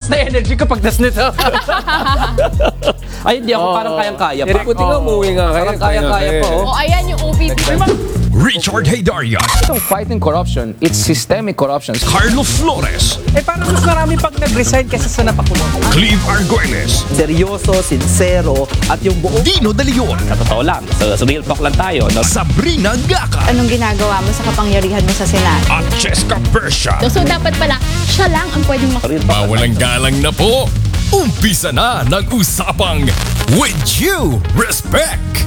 na energy kapag das nito. Ay, hindi ako parang kayang-kaya pa. Buti nga umuwi nga kayo. Parang kaya-kaya pa, oh. O, ayan yung OVP. Richard Haydarian, Itong fighting corruption, it's systemic corruption. Carlos Flores, Parang mas marami pag nag-resign kaysa sa napakulong. Clive Arguelles, seryoso, sincero, at yung buong Dino De Leon, Sa totoo lang, sa real talk lang tayo. No? Sabrina Gaca, Anong ginagawa mo sa kapangyarihan mo sa Senado? at Jessica Persia. So, dapat pala, siya lang ang pwedeng Mawalang galang na po. Umpisa na ng usapang With You Respect.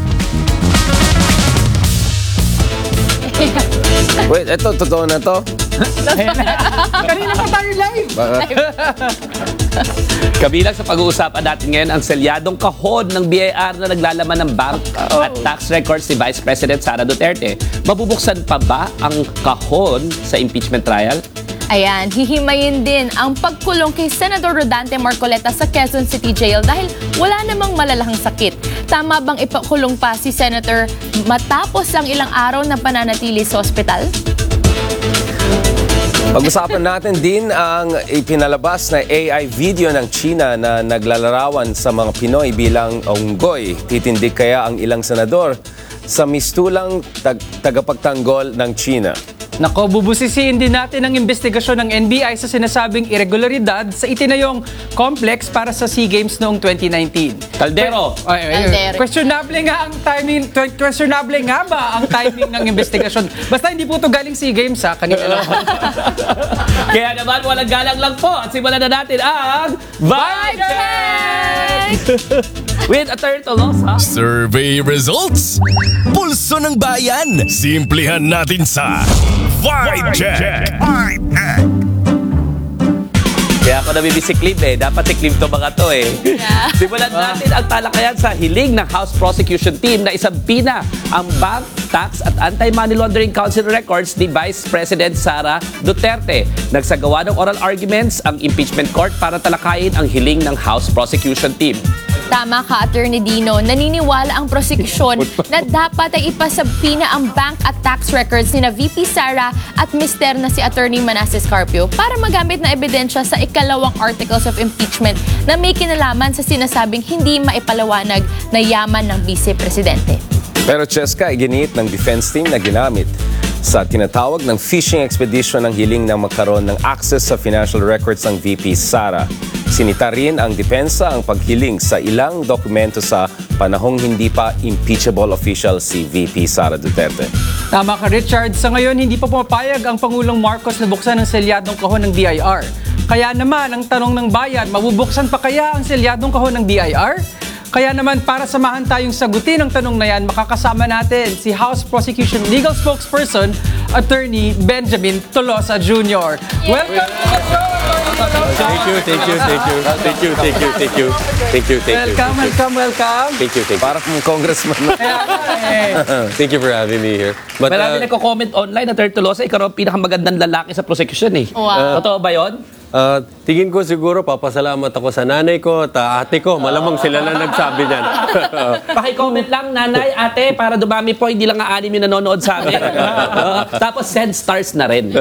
Wait, eto, totoo na to? Kanina pa tayo live. Kabilang sa pag-uusapan natin ngayon ang selyadong kahon ng BIR na naglalaman ng bank at tax records ni Vice President Sara Duterte. Mabubuksan pa ba ang kahon sa impeachment trial? Ayan, hihimayin din ang pagkulong kay Senador Rodante Marcoleta sa Quezon City Jail dahil wala namang malalahang sakit. Tama bang ipakulong pa si Senator matapos lang ilang araw na pananatili sa ospital? Pag-usapan natin din ang ipinalabas na AI video ng China na naglalarawan sa mga Pinoy bilang unggoy. Titindig kaya ang ilang senador sa mistulang tagapagtanggol ng China. Nako, bubusisiin din natin ang investigasyon ng NBI sa sinasabing irregularidad sa itinayong complex para sa SEA Games noong 2019. Kaldero! Kaldero. Questionable nga ang timing, questionable nga ba ang timing ng investigasyon? Basta hindi po ito galing SEA Games ha, kanina lang. Kaya naman, walang galang lang po. At simulan na natin ang Vibe Check! With Attorney Tolosa. Survey results. Pulso ng bayan. Simplihan natin sa Vibe Check. Kaya ako nabibis si Clive Dapat si Clive to mga to Simulan natin ang talakayan sa hiling ng House Prosecution Team na isampina ang Bank, Tax at Anti-Money Laundering Council records ni Vice President Sara Duterte. Nagsagawa ng oral arguments ang impeachment court para talakayin ang hiling ng House Prosecution Team. Tama ka, Attorney Dino. Naniniwala ang prosekusyon na dapat ay ipasabpina ang bank at tax records ni na VP Sara at mister na si Attorney Manasseh Carpio para magamit na ebidensya sa ikalawang articles of impeachment na may kinalaman sa sinasabing hindi maipalawanag na yaman ng Vice Presidente. Pero Cheska, iginiit ng defense team na ginamit sa tinatawag ng fishing expedition ng hiling ng magkaroon ng access sa financial records ng VP Sara. Sinita rin ang depensa ang paghiling sa ilang dokumento sa panahong hindi pa impeachable official si VP Sara Duterte. Tama ka, Richard. Sa ngayon, hindi pa pumapayag ang Pangulong Marcos na buksan ang selyadong kahon ng BIR. Kaya naman, ang tanong ng bayan, mabubuksan pa kaya ang selyadong kahon ng BIR? Kaya naman, para samahan tayong sagutin ang tanong na yan, makakasama natin si House Prosecution Legal Spokesperson, Attorney Benjamin Tolosa Jr. Welcome to the show, Attorney Tolosa! Thank you. Welcome. Thank you. Para kung congressman na. Thank you for having me here. But, Marami nagko-comment online na Attorney Tolosa, ikaw ang pinakamagandang lalaki sa prosecution Wow. Totoo ba yun? tingin ko siguro papasalamat ako sa nanay ko at ate ko. Malamang sila na nagsabi niyan. Paki-comment lang, nanay, ate, para dumami po, hindi lang aanim yung nanonood sa amin. Tapos send stars na rin.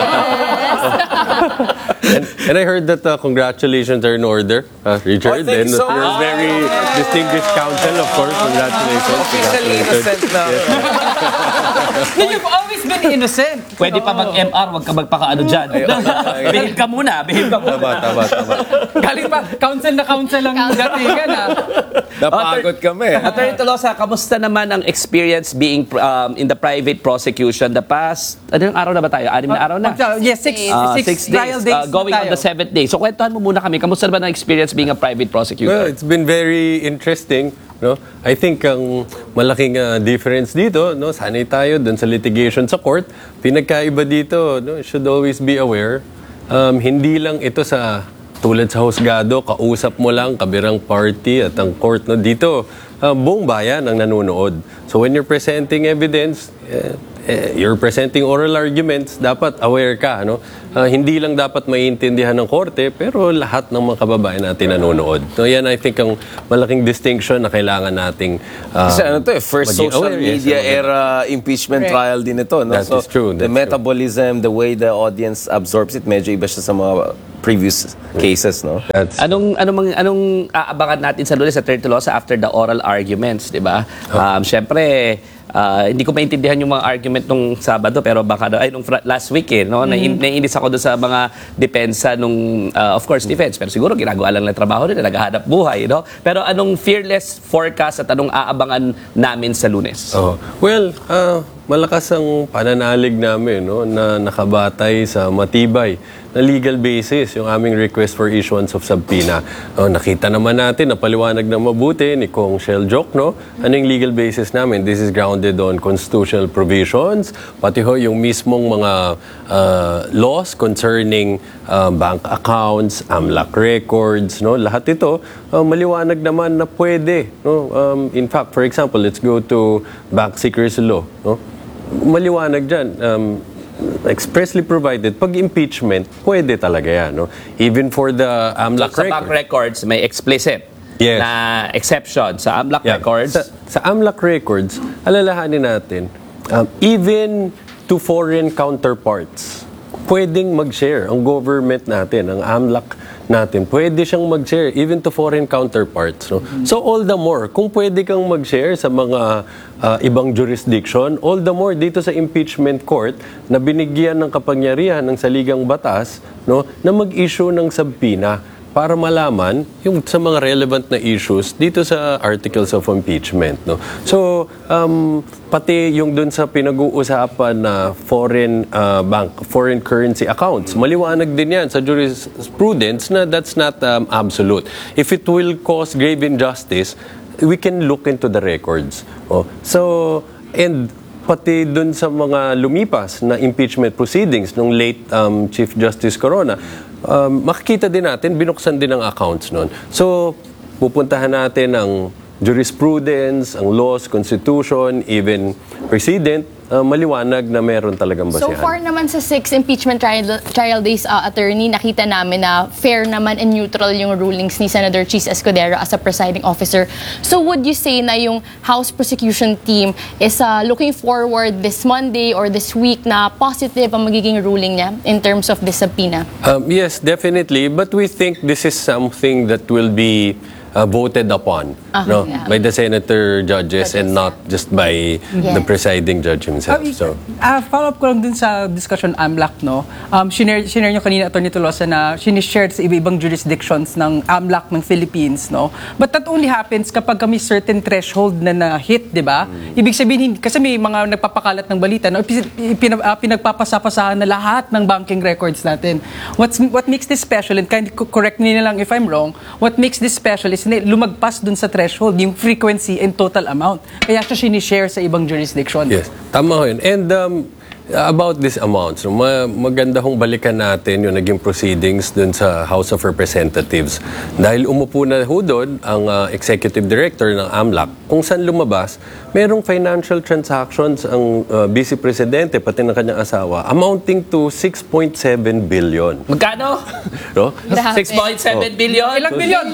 and I heard that congratulations are in order, Richard. thank you so You're much. very distinguished counsel, of course. Congratulations. Officially innocent na. You've always been innocent. Pwede pa mag-MR, wag ka magpakaano dyan. Behave ka muna, Tama. Galing pa, counsel na counsel ang datingan Napagod kami. Attorney Tolosa, kamusta naman ang experience being in the private prosecution the past, anong araw na ba tayo? 6 na araw na? Yes, six trial days going on the 7th day. So kwentuhan mo muna kami, kamusta naman ang experience being a private Well, prosecutor? it's been very interesting. No? I think ang malaking difference dito, no, sanay tayo dun sa litigation sa court. Pinagkaiba dito, no, should always be aware. Hindi lang ito sa tulad sa husgado, kausap mo lang kabirang party at ang court, no, dito buong bayan ang nanonood. So when you're presenting evidence, you're presenting oral arguments, dapat aware ka, no? Hindi lang dapat maiintindihan ng korte, pero lahat ng mga kababayan natin nanonood. So yan, I think, ang malaking distinction na kailangan nating Kasi first maging social aware, yes, media era impeachment trial din ito. No? That is true, The that's metabolism, the way the audience absorbs it, medyo iba siya sa mga previous cases, no? Anong aabangan natin sa Lunes sa 30 Laws after the oral arguments, di ba? Syempre, hindi ko maintindihan yung mga argument nung Sabado, pero baka nung last week no? Naiinis ako doon sa mga depensa nung, of course, defense. Pero siguro ginagawa lang ng trabaho nila, naghahanap buhay, no? Pero anong fearless forecast at anong aabangan namin sa Lunes? Well, malakas ang pananalig namin, no, na nakabatay sa matibay na legal basis yung aming request for issuance of subpoena. Nakita naman natin, napaliwanag na mabuti ni Kong Sheljok, no? Ano yung legal basis namin? This is grounded on constitutional provisions, pati ho yung mismong mga laws concerning bank accounts, AMLAC records, no? Lahat ito, maliwanag naman na pwede, no? In fact, for example, let's go to bank secrecy law, no? Maliwanag dyan. Expressly provided, pag impeachment, pwede talaga yan. No? Even for the AMLAC Sa bank records, may explicit na exception sa AMLAC records. Sa AMLAC records, alalahanin natin, even to foreign counterparts, pwedeng mag-share ang government natin, ang AMLAC natin, pwede siyang mag-share even to foreign counterparts. No? So all the more, kung pwede kang mag-share sa mga ibang jurisdiction, all the more dito sa impeachment court na binigyan ng kapangyarihan ng saligang batas, no, na mag-issue ng subpoena para malaman yung sa mga relevant na issues dito sa articles of impeachment, no. So pati yung dun sa pinag-uusapan na foreign currency accounts, maliwanag din yan sa jurisprudence na that's not absolute. If it will cause grave injustice, we can look into the records. So and pati dun sa mga lumipas na impeachment proceedings nung late Chief Justice Corona, makikita din natin, binuksan din ang accounts nun. So, pupuntahan natin ang jurisprudence, ang laws, constitution, even precedent, maliwanag na meron talagang basihan. So far naman sa 6 impeachment trial days, attorney, nakita namin na fair naman and neutral yung rulings ni Senator Chis Escudero as a presiding officer. So would you say na yung House prosecution team is looking forward this Monday or this week na positive ang magiging ruling niya in terms of the subpoena? Yes, definitely. But we think this is something that will be voted upon by the senator judges and not just by the presiding judge himself. So follow-up ko lang dun sa discussion AMLAC, no? Shinare nyo kanina, Atty. Tolosa, na sinishared sa iba-ibang jurisdictions ng AMLAC ng Philippines, no? But that only happens kapag kami certain threshold na hit, di ba? Ibig sabihin, kasi may mga nagpapakalat ng balita, no? Pinagpapasapasahan na lahat ng banking records natin. What makes this special, and correct me na lang if I'm wrong, what makes this special is lumagpas dun sa threshold, yung frequency and total amount. Kaya siya sinishare sa ibang jurisdiction. yes, tama ho yun. And about these amounts, maganda hong balikan natin yung naging proceedings dun sa House of Representatives. Dahil umupo na ho doon ang executive director ng AMLAC, kung saan lumabas, merong financial transactions ang vice presidente, pati ng kanyang asawa, amounting to 6.7 billion. Magkano? No? 6.7 billion? Ilang bilyon?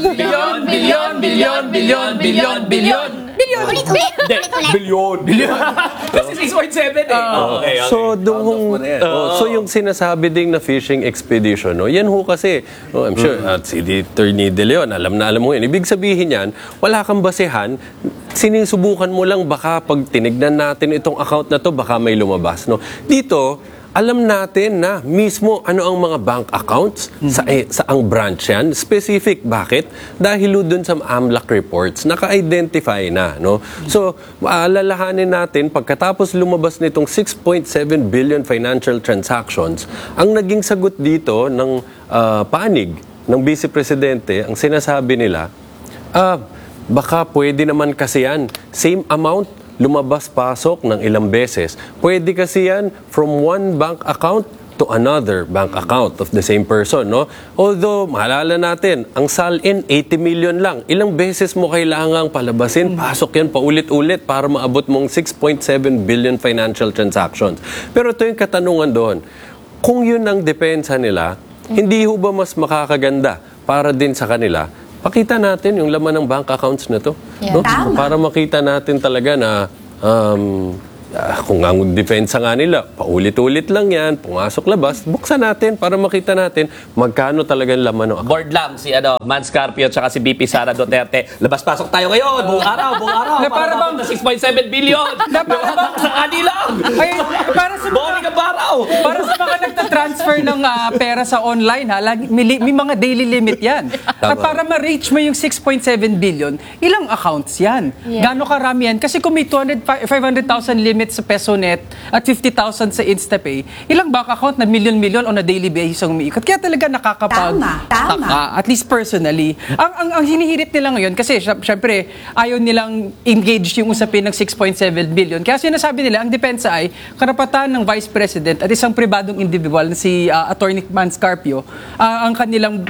Billion. Kasi 6.7 eh. So, so yung sinasabi ding na fishing expedition, no? Yan ho kasi, I'm sure, at si Attorney De Leon, alam mo yun. Ibig sabihin yan, wala kang basehan, sinisubukan mo lang baka pag tinignan natin itong account na to, baka may lumabas, no? Dito, alam natin na mismo ano ang mga bank accounts sa ang branch yan. Specific. Bakit? Dahil doon sa AMLAC reports, naka-identify na. No? So, alalahanin natin, pagkatapos lumabas nitong 6.7 billion financial transactions, ang naging sagot dito ng panig ng Vice Presidente, ang sinasabi nila, baka pwede naman kasi yan, same amount, lumabas-pasok ng ilang beses. Pwede kasi yan from one bank account to another bank account of the same person, no? Although, maalala natin, ang SALIN, 80 million lang. Ilang beses mo kailangang palabasin, pasok yan paulit-ulit para maabot mong 6.7 billion financial transactions. Pero ito yung katanungan doon. Kung yun ang depensa nila, hindi ho ba mas makakaganda para din sa kanila? Pakita natin yung laman ng bank accounts na to. Yeah. No? Para makita natin talaga na kung ang depensa nga nila, paulit-ulit lang yan, pumasok-labas, buksan natin para makita natin magkano talagang laman ng account. Board lang si Mans Carpio at saka si BP Sara Duterte. Labas-pasok tayo ngayon. Buong araw. Na para bang- na 6.7 billion. Na para bang- Sa kanilang. Ay, para sa Boring ang baraw. Para sa mga nagtatransfer ng pera sa online, may mga daily limit yan. At para ma-reach mo yung 6.7 billion, ilang accounts yan? Yeah. Gano'ng karami yan? Kasi kung may 500,000 limit sa PesoNet at 50,000 sa InstaPay, ilang bank account na million-million on a daily basis ang umiikot? Kaya talaga nakakapag-taka, at least personally. Ang hinihirit nila ngayon, kasi syempre, ayaw nilang engage yung usapin ng 6.7 billion. Kaya sinasabi nila, ang depensa ay karapatan ng Vice President at isang pribadong individual na si Attorney Mans Carpio ang kanilang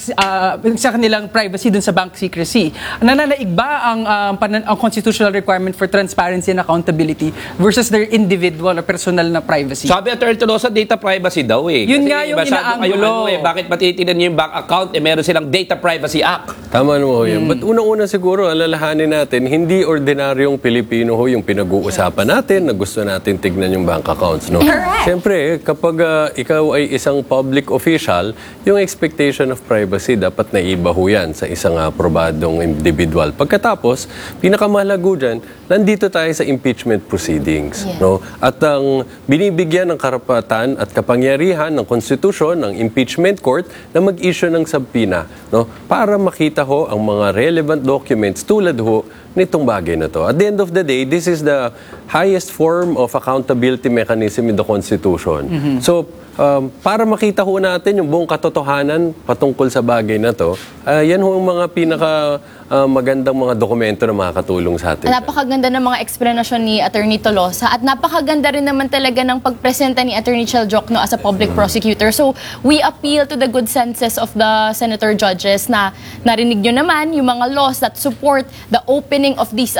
sa kanilang privacy dun sa bank secrecy. Nananaig ba ang constitutional requirement for transparency and accountability versus their individual or personal na privacy? Sabi Attorney Tolosa, data privacy daw eh. Yun Kasi nga yung masyado inaanggulo. kayong bakit matitinan niyo yung bank account meron silang Data Privacy Act. Tama naman ho yan. But unang-una siguro, alalahanin natin, hindi ordinaryong Pilipino ho yung pinag-uusapan natin na gusto natin tignan yung bank accounts. No? Siyempre, kapag ikaw ay isang public official, yung expectation of privacy dapat naiba ho yan sa isang aprobadong individual. Pagkatapos, pinakamahalago dyan, nandito tayo sa impeachment proceedings. Yeah. No? At ang binibigyan ng karapatan at kapangyarihan ng konstitusyon, ng impeachment court, na mag-issue ng subpoena, no? Para makita ho ang mga relevant documents tulad ho nitong bagay na to. At the end of the day, this is the highest form of accountability mechanism in the Constitution. So, para makita ho natin yung buong katotohanan patungkol sa bagay na to, yan ho ang mga magandang mga dokumento na makakatulong sa atin. Napakaganda ng mga explanation ni Attorney Tolosa at napakaganda rin naman talaga ng pagpresenta ni Attorney Chel Jokno as a public prosecutor. So, we appeal to the good senses of the senator judges na narinig nyo naman yung mga laws that support the opening of these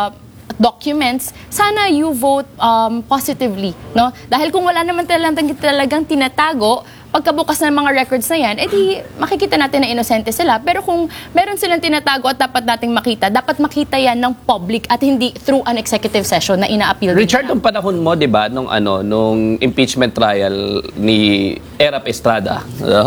documents. Sana you vote positively, no? Dahil kung wala naman talagang tinatago, pagkabukas ng mga records na yan, edi makikita natin na inosente sila. Pero kung meron silang tinatago at dapat nating makita, dapat makita yan ng public at hindi through an executive session na ina-appeal. Richard, nung panahon mo, 'di ba, nung impeachment trial ni Erap Estrada.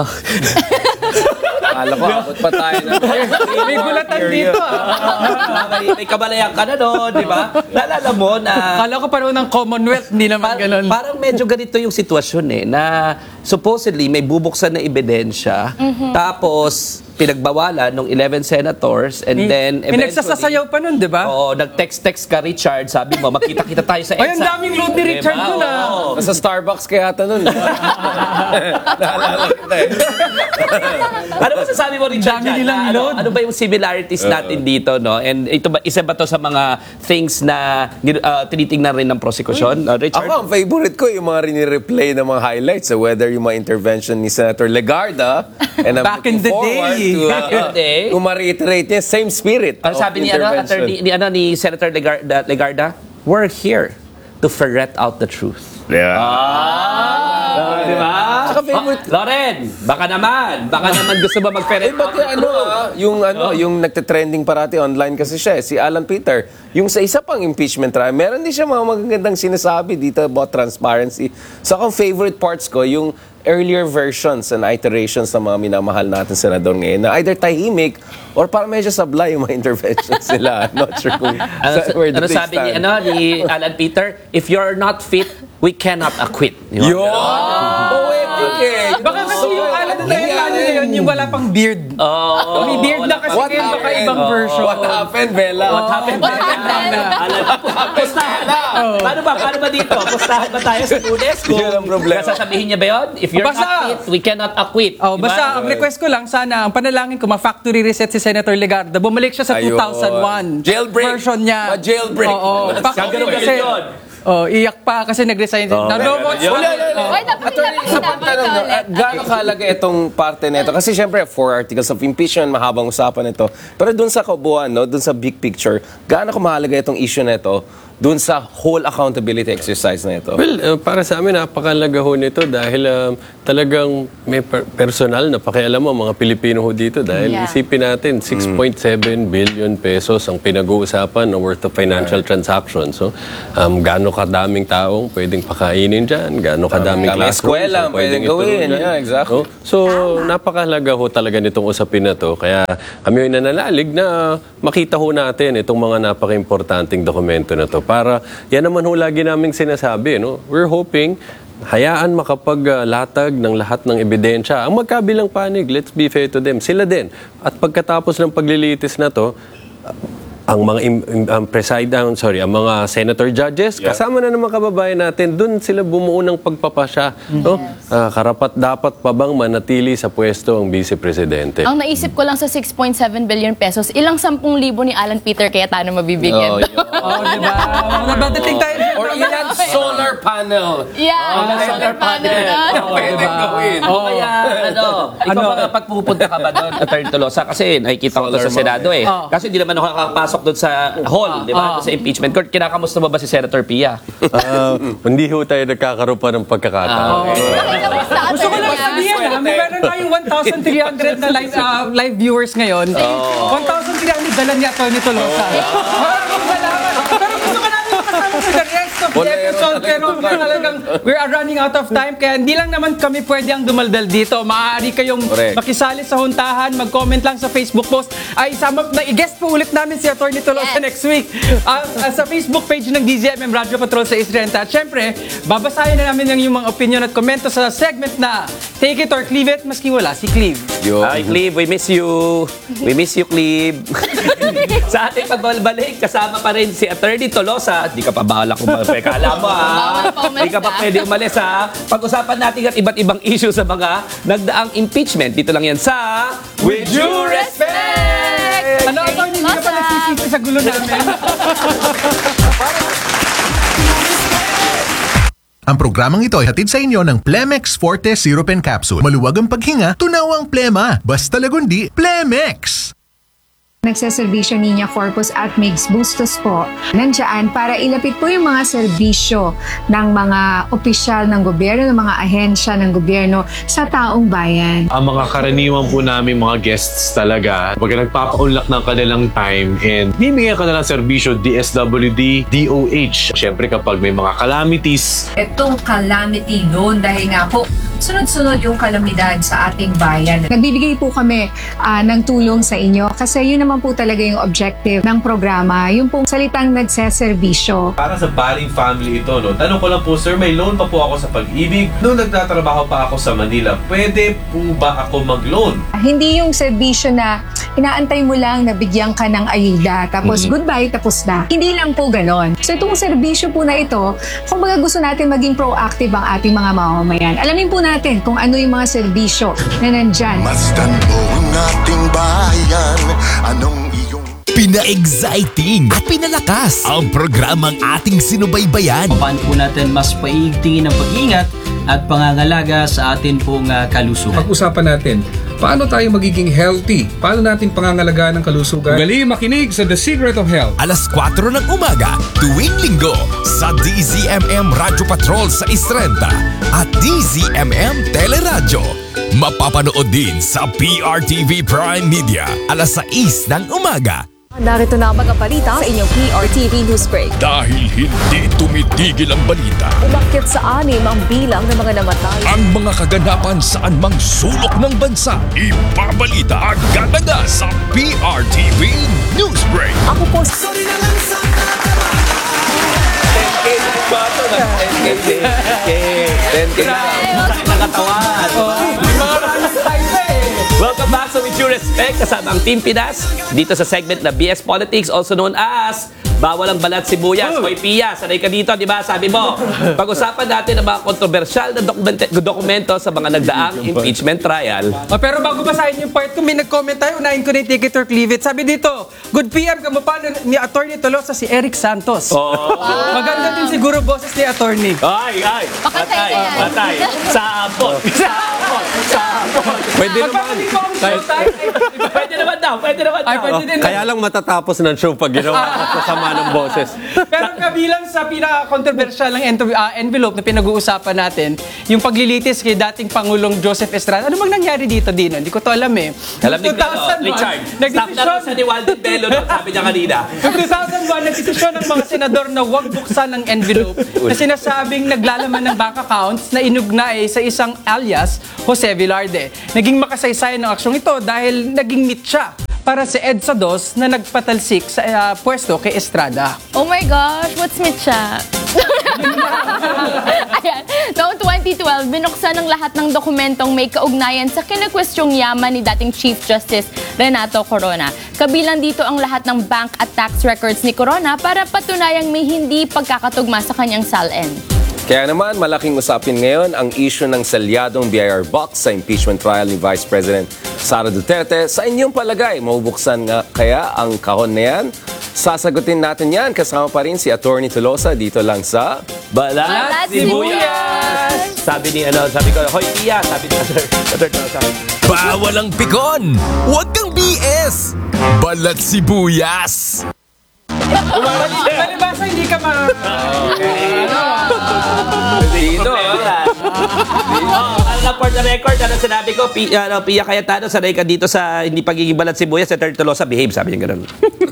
Akala ko, abot pa tayo na. May gulatan dito. May kabalayan ka na doon, 'di ba? Naalala mo na Kala ko parang ng Commonwealth, hindi naman ganun. Parang medyo ganito yung sitwasyon na supposedly may bubuksan na ebidensya, tapos pinagbawalan ng 11 senators, and then May nagsasasayaw pa nun, di ba? Oo, nag-text ka, Richard, sabi mo, makita-kita tayo sa EDSA. Ay, ang daming load ni Richard nun, Oo. Nasa Starbucks kaya ata nun. Naalala kita eh. Ano ba sasabi mo, Richard? Dami dyan, nilang na load. Ano ba yung similarities natin dito, no? And ito ba, isa ba to sa mga things na tinitingnan rin ng prosecution? Richard? Ako, ang favorite ko, yung mga rini-replay ng mga highlights. So whether yung mga intervention ni Senator Legarda, and I'm Back in looking the forward day. Back in the day. to ma-reiterate niya, same spirit Ano of sabi ni intervention. ni Senator Legarda? We're here to ferret out the truth. Yeah. Di ba? Saka favorite- Loren, baka naman gusto ba mag-ferret Ba't yung nagte-trending parati online kasi siya, si Alan Peter, yung sa isa pang impeachment trial, meron din siya mga magagandang sinasabi dito about transparency. So, ang favorite parts ko, yung earlier versions and iterations ng mga minamahal natin senador ngayon na either tahimik or parang medyo sablay yung mga interventions nila. Not sure kung where Ano they sabi stand. ni Alan Peter? If you're not fit, we cannot acquit. Yun! Poetic eh! Baka kasi yung alam na yun, yung wala pang beard. May beard na kasi What ngayon, baka happened? ibang version. What happened, Bella? What happened? Pustahan na. Paano ba dito? Pustahan ba tayo sa Lunes? Yun ang problema. Sasabihin niya ba yun? If you're Basta- not fit, we cannot acquit. Oh, Diba? basta ang request ko lang, sana ang panalangin ko, ma-factory reset si Senator Legarda. Bumalik siya sa Ayun. 2001 Jailbreak. version niya. Ma-jailbreak. Oo. Gagawin Kasi yun. iyak pa kasi nag-resign. Na-robot. Wait, Isa pang tanong, no, gaano kahalaga itong parte nito? Kasi syempre, 4 articles of impeachment, mahabang usapan ito. Pero dun sa kabuuan, no, dun sa big picture, gaano mahalaga itong issue nito dun sa whole accountability exercise na ito? Well, para sa amin, napakalaga ho nito dahil talagang may personal na pakialam mo mga Pilipino ho dito dahil isipin natin, 6.7 billion pesos ang pinag-uusapan na worth of financial transactions. So, gaano kadaming taong pwedeng pakainin dyan, gaano kadaming eskwela pwedeng gawin. Yeah, exactly. So, napakalaga ho talaga nitong usapin na to. Kaya kami ay nananalig na makita ho natin itong mga napaka-importanting dokumento na to. Para, yan naman ho lagi naming sinasabi, no? We're hoping hayaan makapaglatag ng lahat ng ebidensya. Ang magkabilang panig, let's be fair to them, sila din. At pagkatapos ng paglilitis na to, ang mga ang mga senator judges, kasama na naman kababayan natin, dun sila bumuo ng pagpapasya. No? Karapat dapat pa bang manatili sa pwesto ang vice-presidente? Ang naisip ko lang sa 6.7 billion pesos, ilang 10,000 ni Alan Peter Cayetano mabibigyan. Diba? Nabadating tayo. Or ilan solar panel. Solar panel na. Pwedeng gawin. Kaya, ikaw ba kapag pupunta ka ba doon, Attorney Tolosa? Kasi nakikita ko doon sa Senado eh. Kasi hindi naman ako nakakapasok doon sa hall, di ba? Doon sa impeachment court. Kinakamusta mo ba si Senator Pia? Hindi ho tayo nagkakaroon pa ng pagkakataon. Gusto ko lang sabihin, meron tayong 1,300 na live viewers ngayon. 1,300 dala niya Attorney Tolosa. Maraming salamat. Pero gusto ko namin makasama sa the rest of the episode. Pero talagang we're running out of time. Kaya hindi lang naman kami pwede ang dumaldal dito. Maaari kayong makisali sa huntahan, mag-comment lang sa Facebook post. Ay, i-guest po ulit namin si Attorney Tolosa next week. Sa Facebook page ng DZMM Radyo Patrol sa Israel. At syempre, babasahin na namin yung mga opinion at komento sa segment na Take It or Cleave It, maski wala si Cleave. Hi, Cleave. We miss you. We miss you, Cleave. Sa ating pagbalik, kasama pa rin si Attorney Tolosa. Di ka pa bahala kung kala mo, ha? Di ka pa pwede umalis, ha? Pag-usapan natin ang iba't ibang issue sa mga nagdaang impeachment. Dito lang yan sa With Due Respect! Ano, Attorney, hindi ka pa nagsisisi sa gulo namin. Ang programang ito ay hatid sa inyo ng Plemex Forte Syrup and Capsule. Maluwag ang paghinga, tunaw ang plema. Basta lagundi, Plemex! Nagseservisyo Niña Corpus at Migs Bustos po. Nandiyan para ilapit po yung mga serbisyo ng mga opisyal ng gobyerno, ng mga ahensya ng gobyerno sa taong bayan. Ang mga karaniwan po namin mga guests talaga, pag nagpapaunlak ng kanilang time and bibigyan ka na ng serbisyo DSWD, DOH. Siyempre kapag may mga calamities. Itong calamity loan dahil nga po sunod-sunod yung kalamidad sa ating bayan. Nagbibigay po kami ng tulong sa inyo kasi yun naman po talaga yung objective ng programa, yung pong salitang nagseservisyo. Para sa Baling family ito, no? Tanong ko lang po, sir, may loan pa po ako sa Pag-ibig. Noong nagtatrabaho pa ako sa Manila, pwede po ba ako mag-loan? Hindi yung serbisyo na inaantay mo lang na bigyan ka ng ayuda, tapos goodbye, tapos na. Hindi lang po ganon. So itong serbisyo po na ito, kung baga gusto natin maging proactive ang ating mga mamamayan, alamin po natin kung ano yung mga serbisyo na nandyan. Masdan mo ang ating bayan, anong iyong... Pina-exciting at pinalakas ang programang ating sinubaybayan. Paano po natin mas paigtingin ang pag-ingat at pangangalaga sa atin pong kalusugan. Pag-usapan natin, paano tayo magiging healthy? Paano natin pangangalagaan ng kalusugan? Gali makinig sa The Secret of Health. Alas 4 ng umaga, tuwing linggo, sa DZMM Radyo Patrol sa Istrenta at DZMM Teleradyo. Mapapanood din sa PRTV Prime Media, alas 6 ng umaga. Narito na ang mga balita sa inyong PRTV News Break. Dahil hindi tumitigil ang balita, umakyat sa 6 ang bilang ng mga namatay. Ang mga kaganapan saan mang sulok ng bansa, ibabalita agad-agad sa PRTV News Break. Ako po Welcome back sa With Due Respect, kasama ang Team Pinas dito sa segment na BS Politics, also known as bawal ang balat sibuyas. Hoy, Pia, sanay ka dito, di ba? Sabi mo, pag-usapan natin ang mga kontrobersyal na dokumento sa mga nagdaang impeachment trial. Pero bago basahin yung part ko, may nag-comment tayo, unahin ko na yung ticket or cleave it. Sabi dito, good PM, kamupano ni Attorney Tolosa si Eric Santos. Maganda din siguro boses ni Attorney. Ay! Patay! Sapot! Pwede naman. Pwede naman daw. Ay, pwede din. Kaya lang matatapos ng show pag ginawa sa sama ng boses. Pero kabilang sa pinaka-controversial ng envelope na pinag-uusapan natin, yung paglilitis kay dating Pangulong Joseph Estrada. Ano bang nangyari dito, Dino? Hindi ko to alam eh. Alam ni Richard, staff na rin sa ni Walden Bello, sabi niya kanina. Noong 2001, nagdesisyon ng mga senador na huwag buksan ng envelope na sinasabing naglalaman ng bank accounts na inugnay sa isang alias, Jose Velarde. Naging makasaysayan ng aksyong ito dahil naging meet siya para si EDSA Dos na nagpatalsik sa pwesto kay Estrada. Oh my gosh, what's Mitcha? Ayan. Noong 2012, binuksan ng lahat ng dokumentong may kaugnayan sa kinakwestyong yaman ni dating Chief Justice Renato Corona. Kabilang dito ang lahat ng bank at tax records ni Corona para patunayang may hindi pagkakatugma sa kanyang SALN. Kaya naman, malaking usapin ngayon ang issue ng selyadong BIR box sa impeachment trial ni Vice President Sara Duterte. Sa inyong palagay, mabubuksan nga kaya ang kahon na yan? Sasagutin natin yan. Kasama pa rin si Attorney Tolosa dito lang sa Balat Sibuyas! Sabi ko, hoy Pia, sabi ni Attorney Tolosa. Bawal ang pikon! Huwag kang BS! Balat Sibuyas! Palibasa, hindi ka Dito, for the record, sinabi ko, Pia Cayetano, sanay ka dito sa hindi pagiging balat sibuyas, sa Attorney Tolosa, behave, sabi niya gano'n.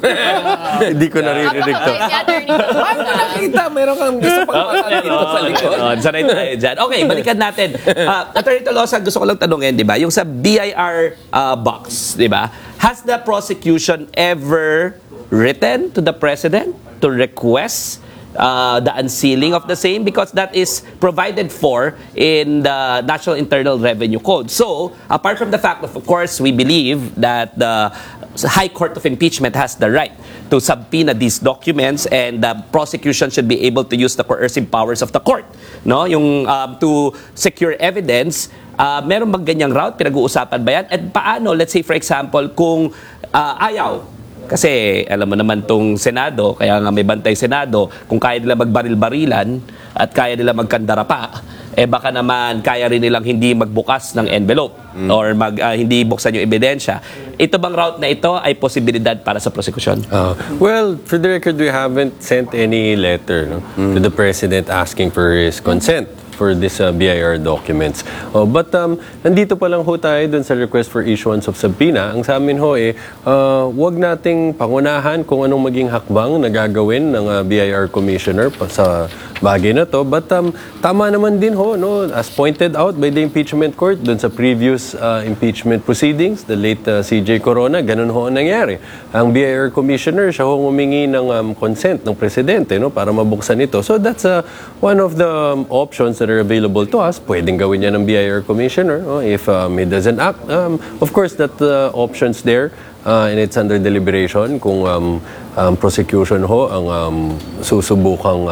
Hindi ko naririnig to. Paano mo nakita? Meron kang gusto pang dito sa likod. Sanay tayo dyan. Okay, balikan natin. Attorney Tolosa, gusto ko lang tanungin, di ba? Yung sa BIR box, di ba? Has the prosecution ever written to the President to request the unsealing of the same, because that is provided for in the National Internal Revenue Code. So, apart from the fact of course, we believe that the High Court of Impeachment has the right to subpoena these documents, and the prosecution should be able to use the coercive powers of the court, no? Yung to secure evidence. Meron bang ganyang route? Pinag-uusapan ba yan? At paano, let's say for example, kung ayaw, kasi alam mo naman tong Senado, kaya nga may bantay Senado, kung kaya nila magbaril-barilan at kaya nila magkandara pa, baka naman kaya rin nilang hindi magbukas ng envelope or hindi buksan yung ebidensya. Ito bang route na ito ay posibilidad para sa prosecution? Well, for the record, we haven't sent any letter to the President asking for his consent for this BIR documents. But nandito pa lang ho tayo dun sa request for issuance of subpoena. Ang sa amin ho wag nating pangunahan kung anong maging hakbang na gagawin ng BIR Commissioner sa bagay na to. But tama naman din ho, no, as pointed out by the impeachment court dun sa previous impeachment proceedings, the late CJ Corona, ganun ho ang nangyari. Ang BIR Commissioner, siya ho humingi ng consent ng Presidente, no, para mabuksan ito. So that's one of the options that are available to us. Pwedeng gawin niya ng BIR Commissioner if he doesn't act. Of course, that option's there and it's under deliberation kung prosecution ho ang susubukang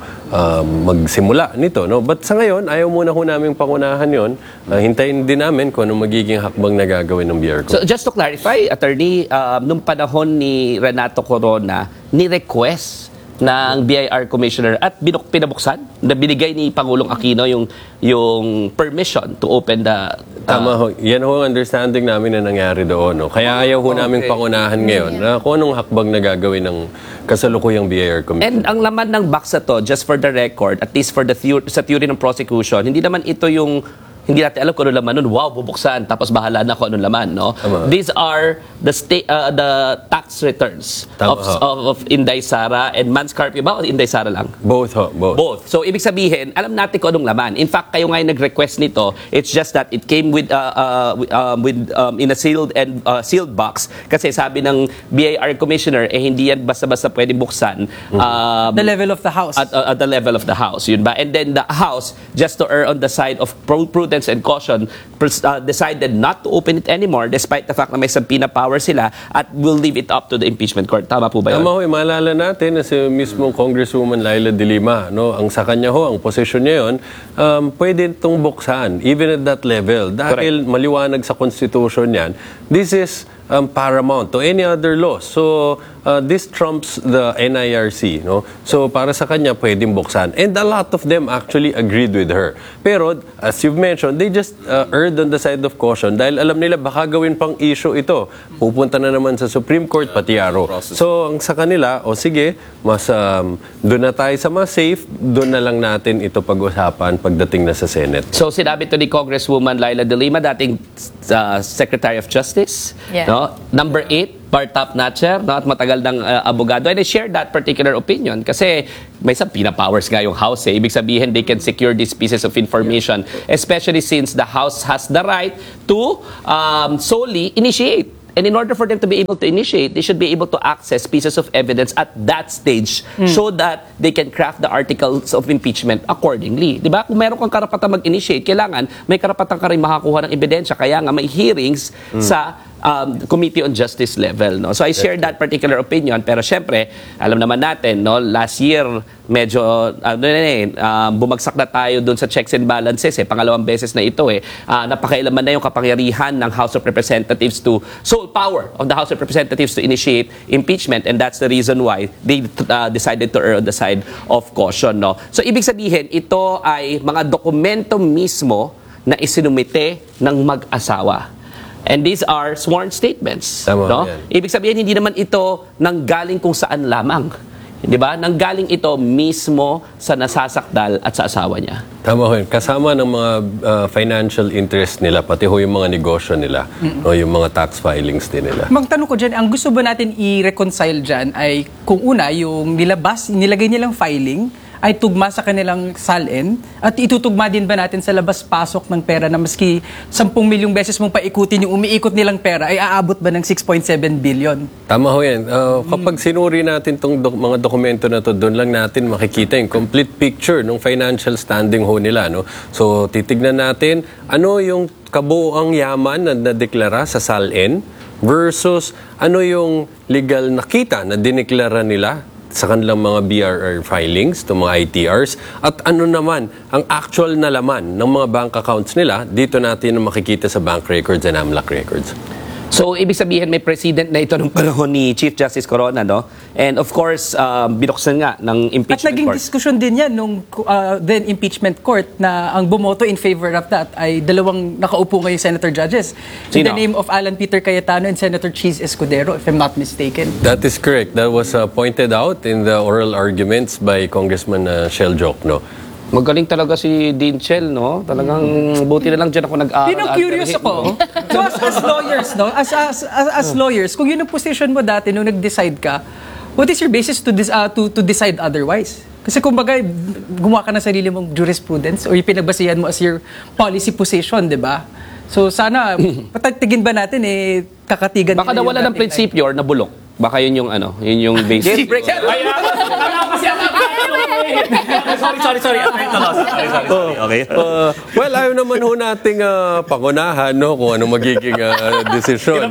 magsimula nito. No? But sa ngayon, ayaw muna ho namin pangunahan yon. Hintayin din namin kung anong magiging hakbang na gagawin ng BIR. So just to clarify, Attorney, nung panahon ni Renato Corona, ni-request ng BIR Commissioner at pinabuksan na binigay ni Pangulong Aquino yung permission to open the... Tama ho. Yan ho ang understanding namin na nangyari doon. No? Kaya ayaw ho namin pangunahan ngayon na kung anong hakbang na gagawin ng kasalukuyang BIR Commission. And ang laman ng box na to, just for the record, at least for the sa theory ng prosecution, hindi naman ito yung hindi natin alam kung ano laman nun. Wow, bubuksan. Tapos bahala na kung ano laman, no? These are the tax returns of Inday Sara and Mans Carpio ba o Inday Sara lang? Both ho. Both. So, ibig sabihin, alam natin kung anong laman. In fact, kayo nga yung nag-request nito, it's just that it came with in a sealed box. Kasi sabi ng BIR Commissioner, hindi yan basta-basta pwedeng buksan. The level of the House. At the level of the House. Yun ba? And then the House, just to err on the side of prudent prudence and caution, decided not to open it anymore despite the fact na may subpoena power sila at will leave it up to the impeachment court. Tama po ba yun? Tama ho, maalala natin na si mismong Congresswoman Laila De Lima, no, ang sa kanya ho, ang posisyon niya yun, pwede itong buksan, even at that level. Dahil maliwanag sa Constitution yan, this is paramount to any other law. So, this trumps the NIRC, no? So, para sa kanya, pwedeng buksan. And a lot of them actually agreed with her. Pero, as you've mentioned, they just erred on the side of caution dahil alam nila baka gawin pang issue ito. Pupunta na naman sa Supreme Court, pati araw. So, ang sa kanila, sige, mas doon na tayo sa mas safe, doon na lang natin ito pag-usapan pagdating na sa Senate. So, sinabi to ni Congresswoman Laila De Lima, dating Secretary of Justice, no? Number 8, bar top notcher, no? At matagal ng abogado. And I share that particular opinion kasi may subpoena powers nga yung House. Ibig sabihin, they can secure these pieces of information, especially since the House has the right to solely initiate. And in order for them to be able to initiate, they should be able to access pieces of evidence at that stage so that they can craft the articles of impeachment accordingly. Di ba? Kung meron kang karapatan mag-initiate, kailangan may karapatan ka rin makakuha ng ebidensya. Kaya nga may hearings sa Committee on Justice level, no? So I share that particular opinion, pero syempre alam naman natin, no, last year medyo bumagsak na tayo doon sa checks and balances, pangalawang beses na ito, napakailaman na yung kapangyarihan ng House of Representatives to sole power of the House of Representatives to initiate impeachment, and that's the reason why they decided to err on the side of caution, no? So ibig sabihin, ito ay mga dokumento mismo na isinumite ng mag-asawa. And these are sworn statements. Tama, no? yan. Ibig sabihin, hindi naman ito nanggaling kung saan lamang. Di ba? Nanggaling ito mismo sa nasasakdal at sa asawa niya. Tama ho yun. Kasama ng mga financial interest nila, pati ho yung mga negosyo nila, o yung mga tax filings din nila. Magtanong ko dyan, ang gusto ba natin i-reconcile dyan ay kung una, yung nilagay nilang filing, ay tugma sa kanilang SALN at itutugma din ba natin sa labas-pasok ng pera na maski 10 milyong beses mong paikutin yung umiikot nilang pera ay aabot ba ng 6.7 billion? Tama ho yan. Kapag sinuri natin itong mga dokumento na to, doon lang natin makikita yung complete picture ng financial standing ho nila. No? So titignan natin ano yung kabuoang yaman na nadeklara sa SALN versus ano yung legal na kita na dineklara nila sa kanilang mga BRR filings, itong mga ITRs, at ano naman ang actual na laman ng mga bank accounts nila, dito natin makikita sa bank records and AMLAC records. So, ibig sabihin, may president na ito ng panahon ni Chief Justice Corona, no? And of course, binuksan nga ng impeachment court. At naging court. diskusyon din yan nung then impeachment court na ang bumoto in favor of that ay dalawang nakaupo ngayong senator judges. In the name of Alan Peter Cayetano and Senator Cheese Escudero, if I'm not mistaken. That is correct. That was pointed out in the oral arguments by Congressman Shell Jokno. Magaling talaga si Dean Chell, no? Talagang buti na lang dyan ako nag-aaral. Yun ang curious ako. So as lawyers, no? As lawyers, kung yun ang position mo dati nung nag-decide ka, what is your basis to decide otherwise? Kasi kumbaga, gumawa ka ng sarili mong jurisprudence or yung pinagbasihan mo as your policy position, di ba? So sana, patagtigin ba natin kakatigan baka nawala ng prinsipyo or nabulok. Baka yun yung yun yung basis. Sorry. Okay. Well, ayaw naman ho nating pangunahan, no, kung ano magiging desisyon.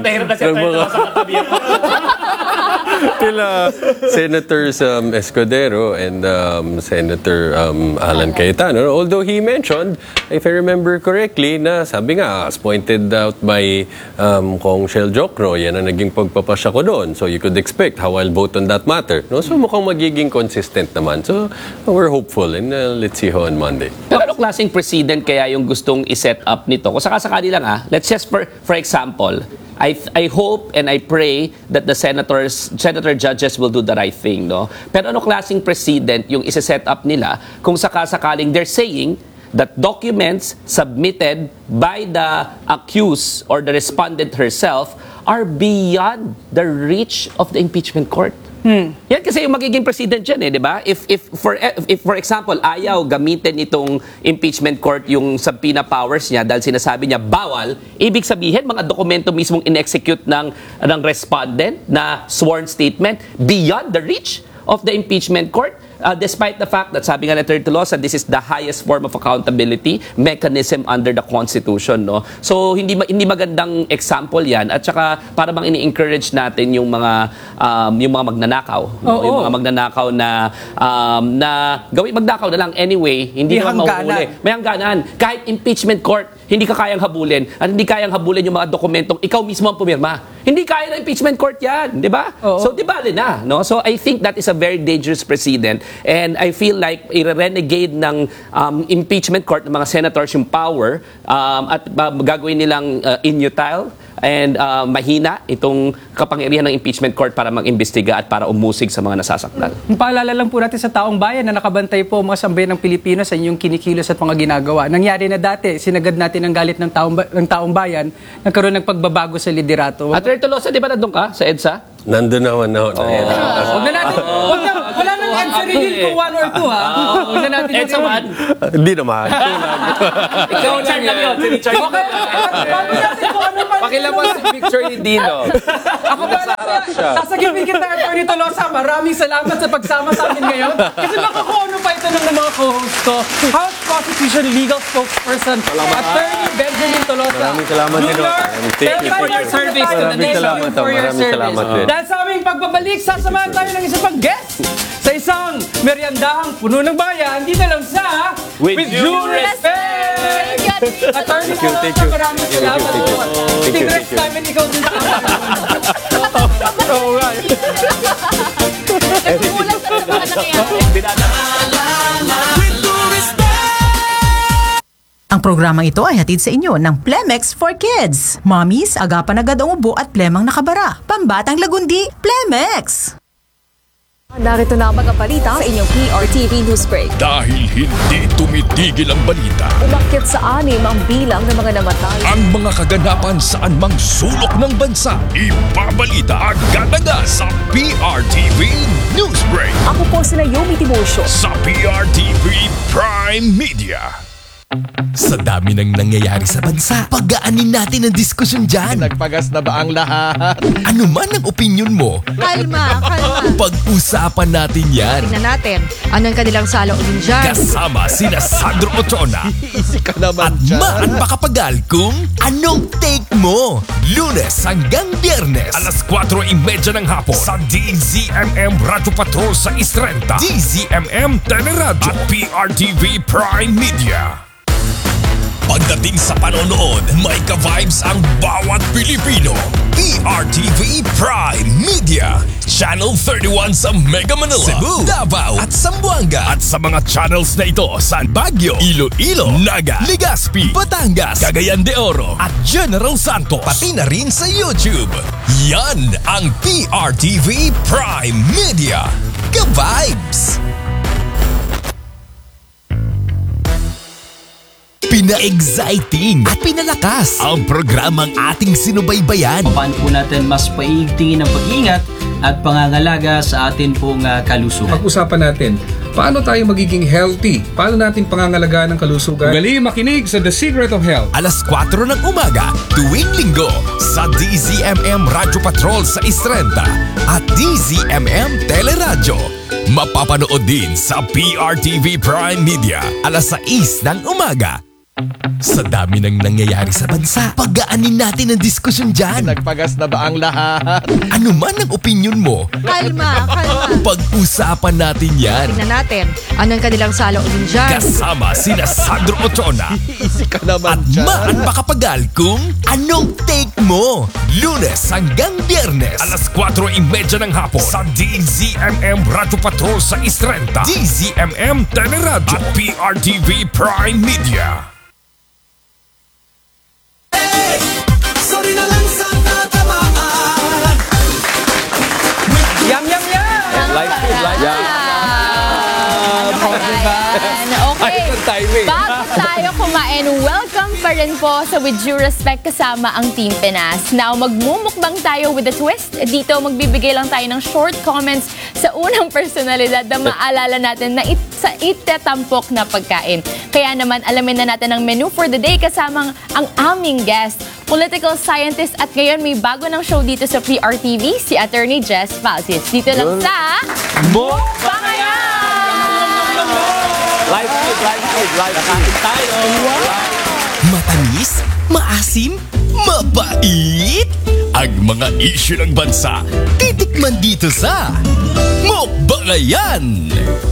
Kila Senators Escudero and Senator Alan Cayetano. Although he mentioned, if I remember correctly, na sabi nga, as pointed out by Kong Shell Jokno, yan ang naging pagpapasya ko doon. So you could expect how I'll vote on that matter. No? So mukhang magiging consistent naman. So we're hopeful and let's see how on Monday. Pero anong klaseng president kaya yung gustong i-set up nito? Kung sakasakali lang let's just for example, I hope and I pray that the senator judges will do the right thing, no? Pero anong klaseng president yung isa-set up nila kung sakasakaling they're saying that documents submitted by the accused or the respondent herself are beyond the reach of the impeachment court? Yan kasi yung magiging president dyan, di ba? If for example, ayaw gamitin itong impeachment court yung subpoena powers niya dahil sinasabi niya bawal, ibig sabihin mga dokumento mismong in-execute ng respondent na sworn statement beyond the reach of the impeachment court. despite the fact that sabi nga ni Atty. Tolosa, this is the highest form of accountability mechanism under the Constitution, no? So hindi magandang example 'yan, at saka para bang ini-encourage natin yung mga magnanakaw, no? Yung mga magnanakaw na magnakaw na lang anyway, hindi naman mahuhuli. May hangganan. Kahit impeachment court, hindi ka kayang habulin, at hindi kayang habulin yung mga dokumentong ikaw mismo ang pumirma. Hindi kaya ng impeachment court 'yan, 'di ba? So di bale na, no? So I think that is a very dangerous precedent, and I feel like i-renegade ng impeachment court ng mga senators yung power, at gagawin nilang inutile and mahina itong kapangyarihan ng impeachment court para mag-imbestiga at para umusig sa mga nasasaktan. Paalala lang po natin sa taong bayan na nakabantay po mga sambayan ng Pilipino sa inyong kinikilos at mga ginagawa. Nangyari na dati, sinagad natin ang galit ng taong bayan, nagkaroon ng pagbabago sa liderato. At Tolosa, di ba nandun ka sa EDSA? Nandun naman ako. Huwag na natin, wala nang EDSA reveal kung 1 or 2 ha. Huwag na natin EDSA 1? Hindi naman. Ikaw lang yun. Si Richard. Pakilabas si picture ni Dino. Ako ba sasagipin kita, Atty. Tolosa. Maraming salamat sa pagsama sa amin ngayon. Kasi baka kung ano pa itanong ng mga co-host ko. House Prosecution Legal Spokesperson, Atty. Benjamin Tolosa. Maraming salamat din. Thank you for your service to the nation. Maraming salamat din. Dahil sa aming pagbabalik, sasamahan tayo ng isa pang guest sa isang meryandahang puno ng bayan dito lang sa With Due Respect! Attorney Tolosa, maraming salamat po. Tigres namin ikaw din sa Nagkulang sa mga nangyayari. Ang programang ito ay hatid sa inyo ng Plemex for Kids. Mommies, agapan agad ang ubo at plemang nakabara. Pambatang lagundi, Plemex! Narito na ang mga balita sa inyong PRTV News Break. Dahil hindi tumitigil ang balita, Umakyat sa 6 ang bilang ng mga namatay. ang mga kaganapan saan mang sulok ng bansa, ibabalita agad-agad sa PRTV News Break Ako po si Naomi Timosio. sa PRTV Prime Media. Sa dami ng nangyayari sa bansa, pagaanin natin ang diskusyon dyan. Nagpagas na ba ang lahat? Ano man ang opinion mo, Kalma. pag-usapan natin yan. Tingnan natin, anong kanilang saloobin dyan? Kasama sina Sandro Ochoa Easy ka naman at dyan. Maan Makapagal kung anong take mo. Lunes hanggang Biyernes, alas 4:30 ng hapon sa DZMM Radyo Patrol sa Istrenta, DZMM Teleradyo at PRTV Prime Media. Pagdating sa panonood, may ka-vibes ang bawat Pilipino. PRTV Prime Media. Channel 31 sa Mega Manila, Cebu, Davao at Zamboanga. At sa mga channels na ito sa Baguio, Iloilo, Naga, Legazpi, Batangas, Cagayan de Oro at General Santos. Pati na rin sa YouTube. Yan ang PRTV Prime Media. Ka-vibes! Pina-exciting at pinalakas ang programang ating sinubaybayan. Paano po natin mas paigtingin ang pag-iingat at pangangalaga sa atin pong kalusugan. Pag-usapan natin, paano tayo magiging healthy? Paano natin pangangalagaan ng kalusugan? Gali makinig sa The Secret of Health. Alas 4 ng umaga, tuwing linggo, sa DZMM Radyo Patrol sa Istrenta at DZMM Teleradyo. Mapapanood din sa PRTV Prime Media, alas 6 ng umaga. Sa dami ng nangyayari sa bansa, pagaanin natin ang diskusyon dyan. Nagpagas na ba ang lahat? Ano man ang opinion mo, Kalma. pag-usapan natin yan. Tingnan natin, anong kanilang saloobin dyan? Kasama sina Sandro Ochoa Easy ka naman at dyan. Maan Makapagal kung anong take mo. Lunes hanggang Biyernes, alas 4:30 ng hapon sa DZMM Radyo Patrol sa Istrenta, DZMM Teleradyo at PRTV Prime Media. Yum, yum, yum! Live food, live food. Okay, bago tayo kumain, welcome pa rin po sa With Due Respect kasama ang Team Pinas. Now, magmumukbang tayo with a twist. Dito, magbibigay lang tayo ng short comments sa unang personalidad na maalala natin na sa itatampok na pagkain. Kaya naman, alamin na natin ang menu for the day kasama ang aming guest, political scientist, at ngayon may bago ng show dito sa PRTV, si Attorney Jess Falsis. Dito lang sa Mukbangayan! Nakain tayo. Matamis, maasim, mabait. Ang mga issue ng bansa, titikman dito sa Mukbangayan.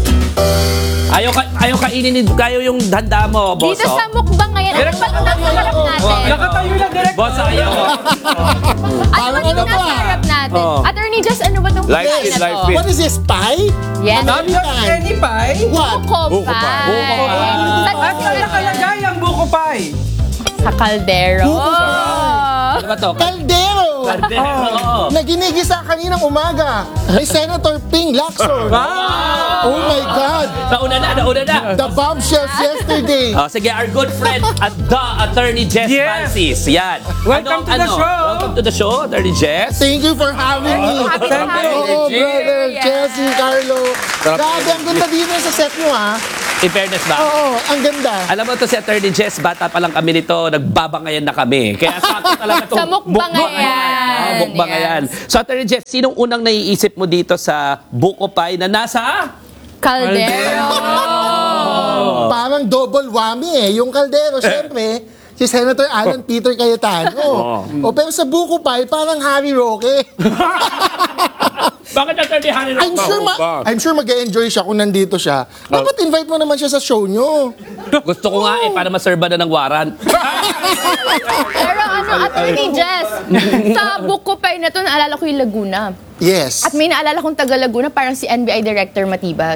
Ayaw kainin, kayo yung handa mo, boss. Dito sa mukbang ngayon, ano ba ang harap natin? Nakatayo lang direct. Boss, ayaw. Ano ba yung nasa harap natin? Attorney Just, ano ba itong Live pagkain feed, na live to? feed. What is this, pie? Yes. Not just any pie. Buko pie. At saan nakalagay ang buko pie? Sa kaldero. Ano ba to? Caldero! Oo. Na ginigisa kaninang umaga ni Senator Ping Lacson. Oh my God! Nauna na. The bombshells yesterday. Sige, our good friend at the Attorney Jess Francis. Yan. Welcome to the show. Welcome to the show, Attorney Jess. Thank you for having me. Oo, brother. Jessie, Carlo. Grabe, ang ganda dito sa set nyo, ha? In fairness ba? Oo, ang ganda. Alam mo to si Attorney Jess, bata pa lang kami nito, nagbabangayan na kami. Kaya sakto talaga to. Sa mukbangayan. Mukbangayan. So Attorney Jess, sinong unang naiisip mo dito sa buko pie na nasa? Kaldero. Parang double whammy Yung kaldero, syempre, si Senator Alan Peter Cayetano. Pero sa buko pie, parang Harry Roque. Bakit Attorney Harry Roque? I'm sure mag-enjoy siya kung nandito siya. Dapat invite mo naman siya sa show nyo. Gusto ko nga para maserba na ng warrant. Pero Attorney Jess, sa buko pie na to, naalala ko yung Laguna. Yes. At may naalala kong taga Laguna, parang si NBI Director Matibag.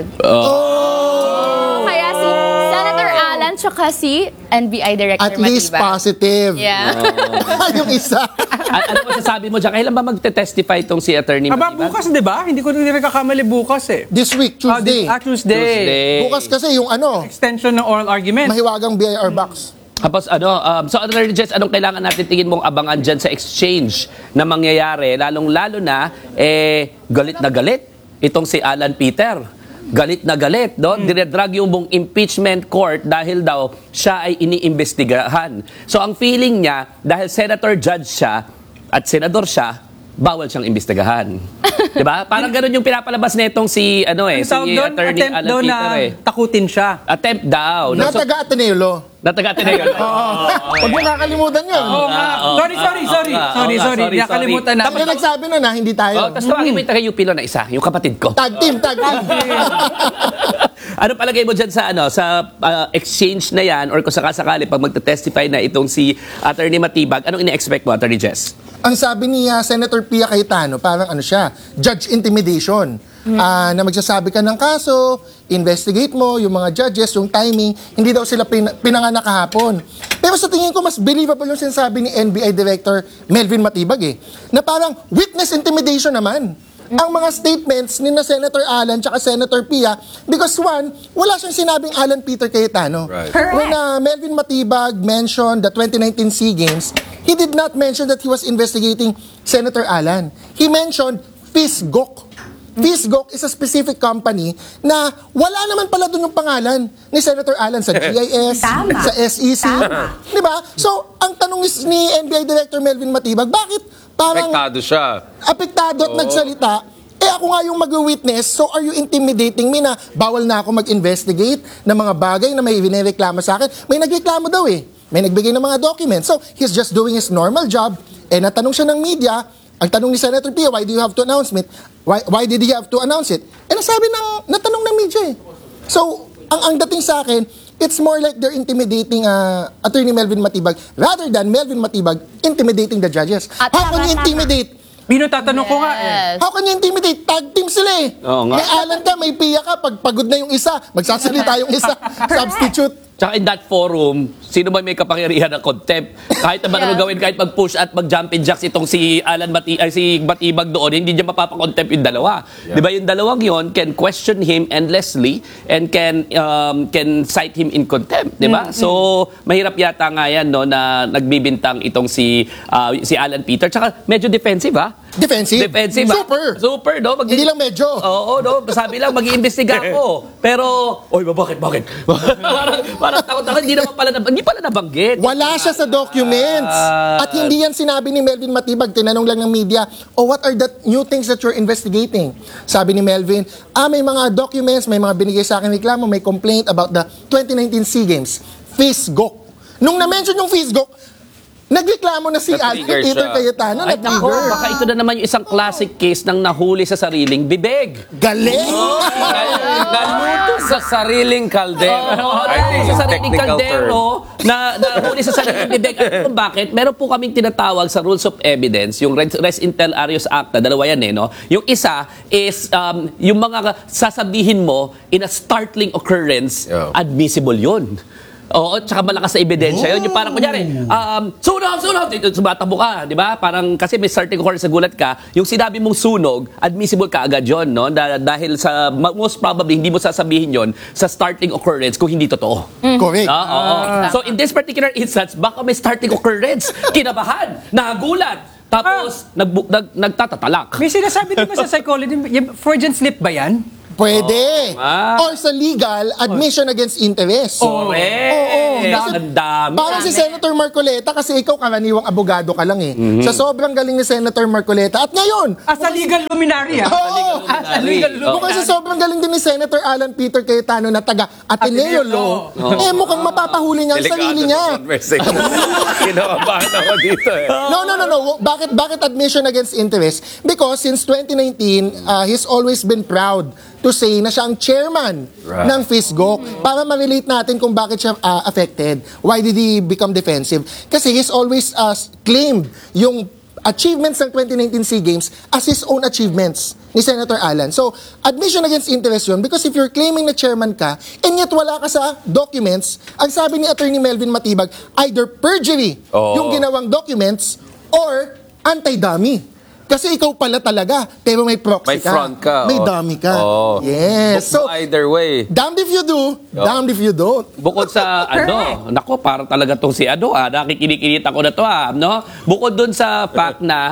Kaya si Senator Alan tsaka si NBI Director At Matibag. least positive. Yeah. Yung isa. Ano masasabi mo dyan? Kailan ba magte-testify itong si Attorney Matibag? Bukas, di ba? Hindi ko rin nakakamali bukas This week, Tuesday. Tuesday. Bukas kasi yung extension ng oral argument. Mahiwagang BIR box. Tapos so Attorney Jess, anong kailangan natin tingin mong abangan dyan sa exchange na mangyayari? Lalong-lalo na, galit na galit itong si Alan Peter. Galit na galit, no? Dinedrag yung buong impeachment court dahil daw siya ay iniimbestigahan. So ang feeling niya, dahil senator judge siya at senador siya, bawal siyang imbestigahan. Diba? Parang ganun yung pinapalabas nitong si Attorney attempt Alan daw Peter. na takutin siya. Attempt daw. Na taga-Ateneo. Huwag mo nakalimutan yun. Sorry. Nakalimutan na. Tapos nagsabi na hindi tayo. Tapos tawagin mo yung taga-UP na isa, yung kapatid ko. Tag team. Ano palagay mo dyan sa exchange na yan or kung sakasakali pag magte-testify na itong si Attorney Matibag, anong ine-expect mo, Attorney Jess? Ang sabi ni Senator Pia Cayetano, parang siya, judge intimidation. Na magsasabi ka ng kaso, investigate mo, yung mga judges, yung timing, hindi daw sila pinanganak kahapon. Pero sa tingin ko, mas believable yung sinasabi ni NBI Director Melvin Matibag na parang witness intimidation naman. Ang mga statements ni na Senator Alan tsaka Senator Pia, because one, wala siyang sinabing Alan Peter Cayetano. Right. When Melvin Matibag mentioned the 2019 SEA Games, he did not mention that he was investigating Senator Alan. He mentioned FISGOC. FISGOC is a specific company na wala naman pala doon yung pangalan ni Senator Alan sa GIS, sa SEC. Di ba? So, ang tanong ni NBI Director Melvin Matibag, bakit parang Apektado siya. apektado at nagsalita? Ako nga yung mag-witness, so are you intimidating me na bawal na ako mag-investigate ng mga bagay na may inireklamo sa akin? May nagreklamo daw May nagbigay ng mga documents. So, he's just doing his normal job. Natanong siya ng media, ang tanong ni Senator Pia, why do you have to announce it? Why did he have to announce it? Nasabi natanong ng media So, ang dating sa akin, it's more like they're intimidating Attorney Melvin Matibag rather than Melvin Matibag intimidating the judges. How can you intimidate? Tatanong ko nga How can you intimidate? Tag team sila Oo nga. May Alan ka, may Pia ka. Pag pagod na yung isa, magsasalita yung isa. Substitute. Tsaka in that forum, sino ba may kapangyarihan ng contempt? Kahit naman ano gawin, kahit mag-push at mag-jumping jacks itong si si Matibag doon, hindi niya mapapakontempt yung dalawa. Di ba yung dalawang yon can question him endlessly and can cite him in contempt. Di ba? So, mahirap yata nga yan na nagbibintang itong si Alan Peter. Tsaka medyo defensive Defensive? Super, no? Hindi lang medyo. Oo, no? Sabi lang, mag-iimbestiga ako. Pero, bakit? Parang takot ako, hindi pala nabanggit. Wala siya sa documents. At hindi yan sinabi ni Melvin Matibag. Tinanong lang ng media, what are the new things that you're investigating? Sabi ni Melvin, may mga documents, may mga binigay sa akin reklamo, may complaint about the 2019 SEA Games. FISGOC. Nung na-mention yung FISGOC, nagreklamo na si Peter Cayetano. Ay, nako, baka ito na naman yung isang classic case ng nahuli sa sariling bibig. Galing! Naluto sa sariling kaldero. Sa sariling kaldero, nahuli sa sariling bibig. At kung bakit, meron po kaming tinatawag sa Rules of Evidence, yung Res Inter Arios Acta, dalawa yan no? Yung isa is, yung mga sasabihin mo in a startling occurrence, admissible yun. Oo, tsaka malakas sa ebidensya yun. Yung parang kunyari, sunog! Sumatabo ka, di ba? Parang kasi may certain occurrence sa gulat ka, yung sinabi mong sunog, admissible ka agad yun, no? Dahil sa, most probably, hindi mo sasabihin yun sa startling occurrence kung hindi totoo. Correct. So in this particular instance, baka may startling occurrence, kinabahan, nagulat, tapos nagtatatalak. May sinasabi din ba sa psychology, yung Freudian slip ba yan? Pwede. Or sa legal, admission against interest. Correct. Ang dami. Parang si Senator Marcoleta, kasi ikaw karaniwang abogado ka lang Sa sobrang galing ni Senator Marcoleta. At ngayon, as a legal luminary. Kung kasi sobrang galing din ni Senator Alan Peter Cayetano na taga Ateneo Law, mukhang mapapahuli niya ang sarili niya. Kinabahan ako dito No. Bakit admission against interest? Because since 2019, he's always been proud to say na siya ang chairman ng FISGOC para ma-relate natin kung bakit siya affected. Why did he become defensive? Kasi he's always claimed yung achievements ng 2019 SEA Games as his own achievements ni Senator Alan. So, admission against interest yun because if you're claiming na chairman ka and yet wala ka sa documents, ang sabi ni Attorney Melvin Matibag, either perjury yung ginawang documents or anti-dummy. Kasi ikaw pala talaga, pero may proxy may front ka. May dummy ka. Yes. So, either way. Damned if you do, damned if you don't. Bukod sa nako, para talaga tong si nakikinikita ko na to no? Bukod dun sa fact na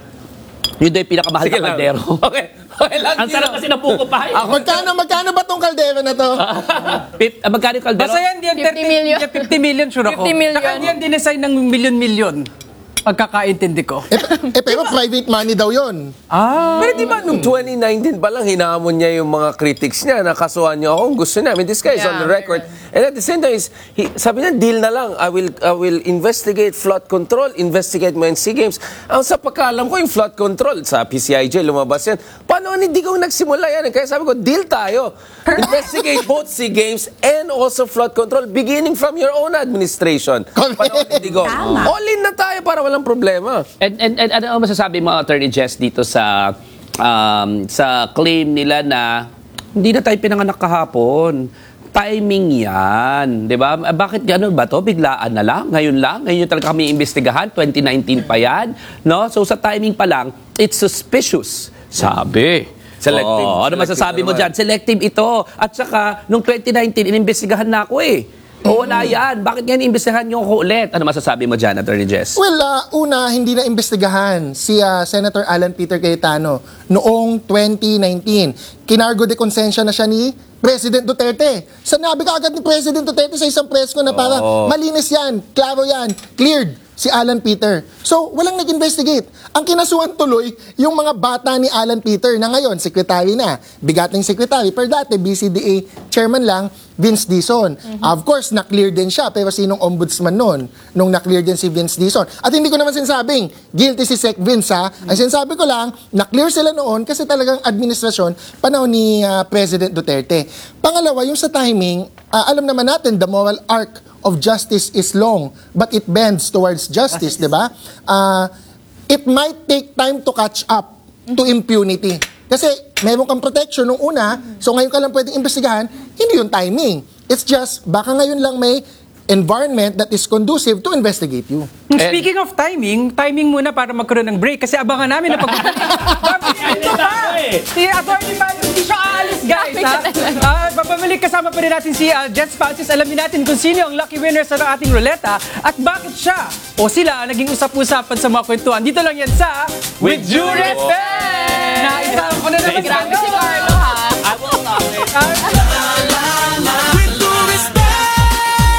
yun daw yung pinakamahal na kaldero. Okay lang. Ang sarap kasi ng buko pa. Magkano ba tong kaldero na to? Magkano yung kaldero? Basta yan, 50 million. 50 million, sure ako. 50 million. Saka yan dinesign ng million-million. Pagkakaintindi ko. Pero private money daw yun. Pero di ba nung 2019 pa lang, hinamon niya yung mga critics niya, nakasuhan niya ako kung gusto niya. I mean, this guy is on the record. And at the same time, sabi niya, deal na lang. I will investigate flood control, investigate mo yung SEA Games. Ang sa pagkaalam ko, yung flood control, sa PCIJ, lumabas yan. Paano hindi ko nagsimula yan? Kaya sabi ko, deal tayo. Investigate both SEA Games and also flood control, beginning from your own administration. Paano hindi ko? All in na tayo para walang problema. And ano masasabi mo, Attorney Jess, dito sa claim nila na hindi na tayo pinanganak kahapon. Timing yan. Di ba? Bakit gano'n ba to? Biglaan na lang? Ngayon yung talaga kami imbestigahan? 2019 pa yan? No? So sa timing pa lang, it's suspicious. Sabi. Selective. Ano masasabi mo dyan? Selective ito. At saka, nung 2019, inimbestigahan na ako wala yan. Bakit nga inimbestigahan nyo ako ulit? Ano masasabi mo dyan, Attorney Jess? Well, una, hindi na imbestigahan si Senator Alan Peter Cayetano noong 2019. Kinargo de konsensya na siya ni President Duterte. Sanabi ka agad ni President Duterte sa isang press ko na para malinis yan, klaro yan, cleared si Alan Peter. So, walang nag-investigate. Ang kinasuhan tuloy, yung mga bata ni Alan Peter na ngayon, secretary na, bigating secretary, pero dati BCDA chairman lang, Vince Dizon. Of course, na-clear din siya, pero sinong ombudsman nun nung na-clear din si Vince Dizon? At hindi ko naman sinasabing guilty si Sec Vince, Ang sinasabi ko lang, na-clear sila noon kasi talagang administrasyon panahon ni President Duterte. Pangalawa, yung sa timing, alam naman natin, the moral arc of justice is long, but it bends towards justice, di ba? It might take time to catch up to impunity. Kasi meron kang protection nung una, so ngayon ka lang pwedeng imbestigahan, hindi yung timing. It's just, baka ngayon lang may environment that is conducive to investigate you. Speaking of timing muna para magkaroon ng break kasi abangan namin na si Attorney Mario, hindi siya aalis, guys. Babalik kasama pa rin natin si Jess Francis. Alamin natin kung sino ang lucky winner sa ating ruleta at bakit siya o sila naging usap-usapan sa mga kwentuhan. Dito lang yan sa With Due Respect! Naisama ko na naman si Carlo, I will love it.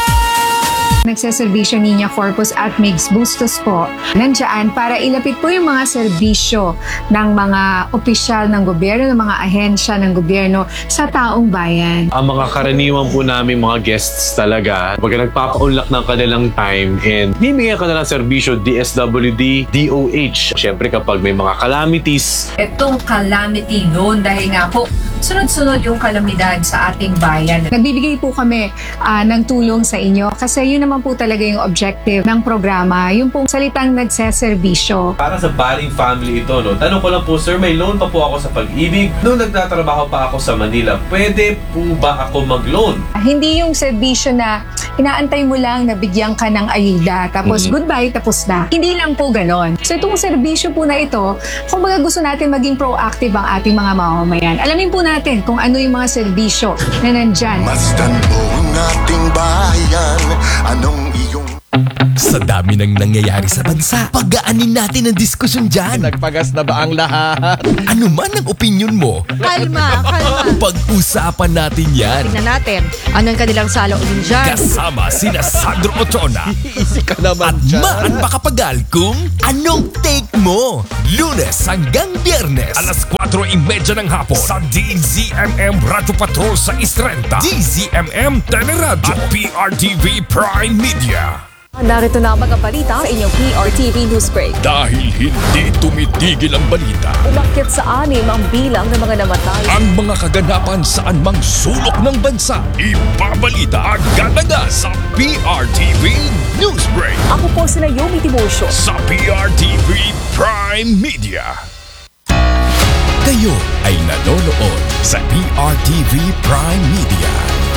nagseservisyo Niña Corpus at Migs Bustos po, nandiyan para ilapit po yung mga serbisyo ng mga opisyal ng gobyerno, ng mga ahensya ng gobyerno sa taong bayan. Ang mga karaniwan po namin mga guests talaga, pag nagpapaunlak ng kanilang time and bibigyan ka na ng serbisyo DSWD, DOH. Siyempre kapag may mga calamities. Itong calamity loan dahil nga po sunod-sunod yung kalamidad sa ating bayan. Nagbibigay po kami ng tulong sa inyo kasi yun naman po talaga yung objective ng programa, yung pong salitang nagseservisyo. Para sa Baling family ito, no? Tanong ko lang po, sir, may loan pa po ako sa Pag-ibig. Noong nagtatrabaho pa ako sa Manila, pwede po ba ako mag-loan? Hindi yung serbisyo na inaantay mo lang na bigyan ka ng ayuda, tapos goodbye, tapos na. Hindi lang po ganon. So itong serbisyo po na ito, kung baga gusto natin maging proactive ang ating mga mamamayan, alamin po natin kung ano yung mga serbisyo na nandyan. Masdan buong ating bayan, anong iyong... Sa dami ng nangyayari sa bansa, pagaanin natin ang diskusyon dyan. Nagpagas na ba ang lahat? Ano man ang opinion mo, Kalma. pag-usapan natin yan. Tingnan natin, anong kanilang saloobin dyan? Kasama sina Sandro Ochoa Easy ka naman at dyan. Maan Makapagal kung anong take mo. Lunes hanggang Biyernes, alas 4:30 ng hapon sa DZMM Radyo Patrol sa Istrenta, DZMM Teleradyo at PRTV Prime Media. Narito na ang mga balita sa inyong PRTV News Break. Dahil hindi tumitigil ang balita, Umakyat sa 6 ang bilang ng mga namatay. ang mga kaganapan saan mang sulok ng bansa, ibabalita agad-agad sa PRTV Newsbreak Ako po si Naomi Timosio. sa PRTV Prime Media. Kayo ay nanonood sa PRTV Prime Media.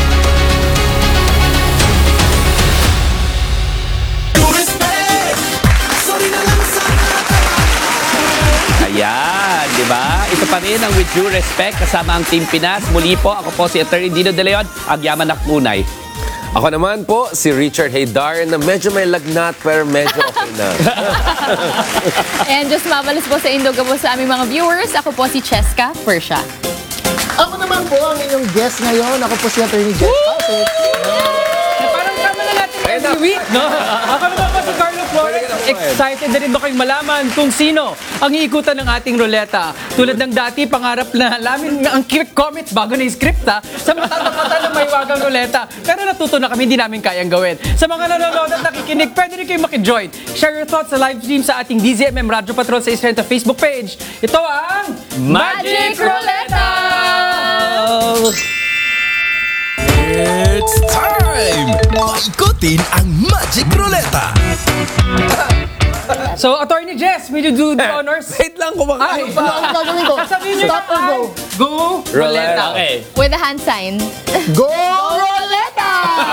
Ayan, di ba? Ito pa rin ang With Due Respect kasama ang Team Pinas. Muli po, ako po si Attorney Dino De Leon, Agyaman Akmunay. Ako naman po, si Richard Haydar na medyo may lagnat pero medyo okay na. And just mabalis po sa Indoga po sa aming mga viewers. Ako po si Cheska Persha. Ako naman po ang inyong guest ngayon. Ako po si Attorney Jeff Pasek. Parang kama na natin every week, no? Ako naman po si Carlo Flores. Excited na rin ba kayong malaman kung sino ang iikutan ng ating ruleta? Tulad ng dati, pangarap na namin ang quick comments bago na yung script, ha? Sa mga tatapatan ng mahiwagang ruleta. Pero natuto na kami, hindi namin kayang gawin. Sa mga nanonood at nakikinig, pwede rin kayo makijoin. Share your thoughts sa live stream sa ating DZMM Radyo Patrol sa Istrenta Facebook page. Ito ang Magic Ruleta! It's time! Paikutin ang Magic Ruleta! So, Attorney Jess, will you do the honors? Wait lang, kumakain pa. Ano ang gagawin ko? Sasabihin niyo Stop na, or go? Go, ruleta. Okay. With a hand sign. Go Roleta!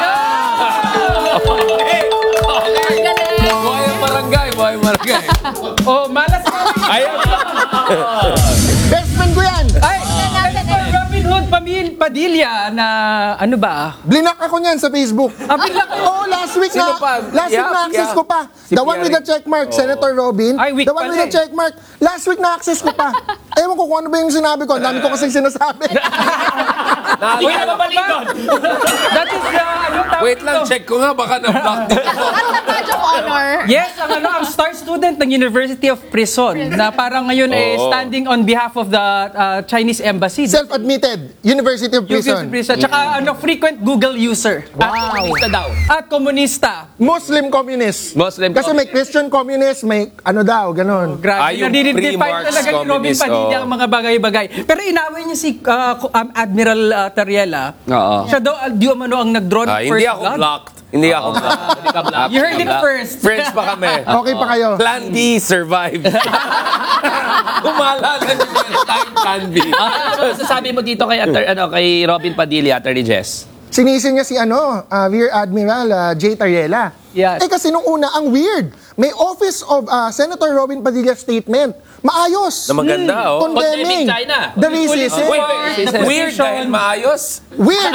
Buhay barangay. Oh, malas ka. Ayan. Best friend ko yan! Ay, Robin Hood Padilla na ano ba? Blinak ako niyan sa Facebook. Blinak ko? Oo, last week Sino na. pa? Last week na access ko pa. The one with the checkmark, Senator Robin. Ay, week The one pala with the checkmark. Last week na access ko pa. Ewan ko kung ano ba yung sinabi ko. Ang dami ko kasing sinasabi. Uy, ano ba ba? That is ano tawag Wait lang, ito? check ko nga, baka na-block dito. At the badge of honor. Yes, ang star student ng University of Prison na parang ngayon standing on behalf of the Chinese Embassy. Self-admitted. University of Prison. Tsaka frequent Google user. Wow. Komunista daw. At komunista. Muslim communist. Muslim Kasi may communist. Christian communist, may ano daw, ganon. Grabe. yung Nare-define pre-Marx talaga ni Robin communist, Padilla ang mga bagay-bagay. Pero inaway niya si Admiral Tariela. Oo. Siya daw, di umano ang nag-draw ng Hindi first ako blood. blocked. Hindi ako blocked. Hindi ka black. You heard it first. Friends pa kami. Okay pa kayo. Plan B survived. Umalala niyo yung time Plan B. Ano masasabi mo dito kay kay Robin Padilla, Attorney Jess? Sinisi niya si Rear Admiral J. Tariela. Yes. Kasi nung una, ang weird. May Office of Senator Robin Padilla statement. Maayos. Na maganda, oh. Condemning Condemning China. the racism. Weird dahil maayos. Weird!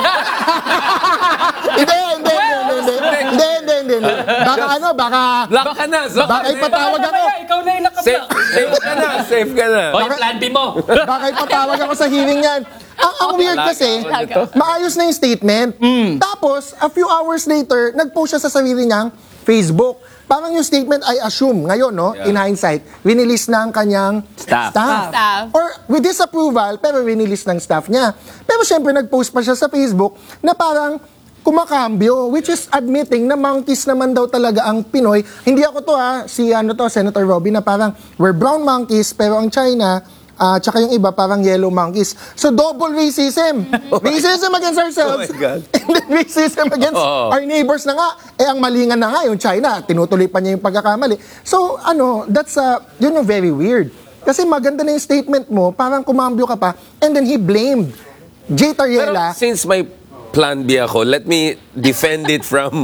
Hindi. Baka baka ipatawag ako. Ikaw na yung nakablock. Safe ka na. Hoy, plan B mo. Baka ipatawag ako sa hearing yan. Ang weird kasi, maayos na yung statement. Tapos, a few hours later, nag-post siya sa sarili niyang Facebook. Parang yung statement, I assume, ngayon, no, in hindsight, winilis na ang kanyang staff. Or with disapproval, pero winilis ng staff niya. Pero syempre, nag-post pa siya sa Facebook na parang kumakambyo, which is admitting na monkeys naman daw talaga ang Pinoy. Hindi ako to Senator Robin, na parang we're brown monkeys, pero ang China, tsaka yung iba parang yellow monkeys. So double racism. Racism against ourselves. Oh my God. And then racism against our neighbors na nga. Ang malingan na nga yung China. Tinutuloy pa niya yung pagkakamali. So that's yun yung very weird. Kasi maganda na yung statement mo, parang kumambyo ka pa, and then he blamed Jay Tariela. Pero since may plan B ako, let me defend it from...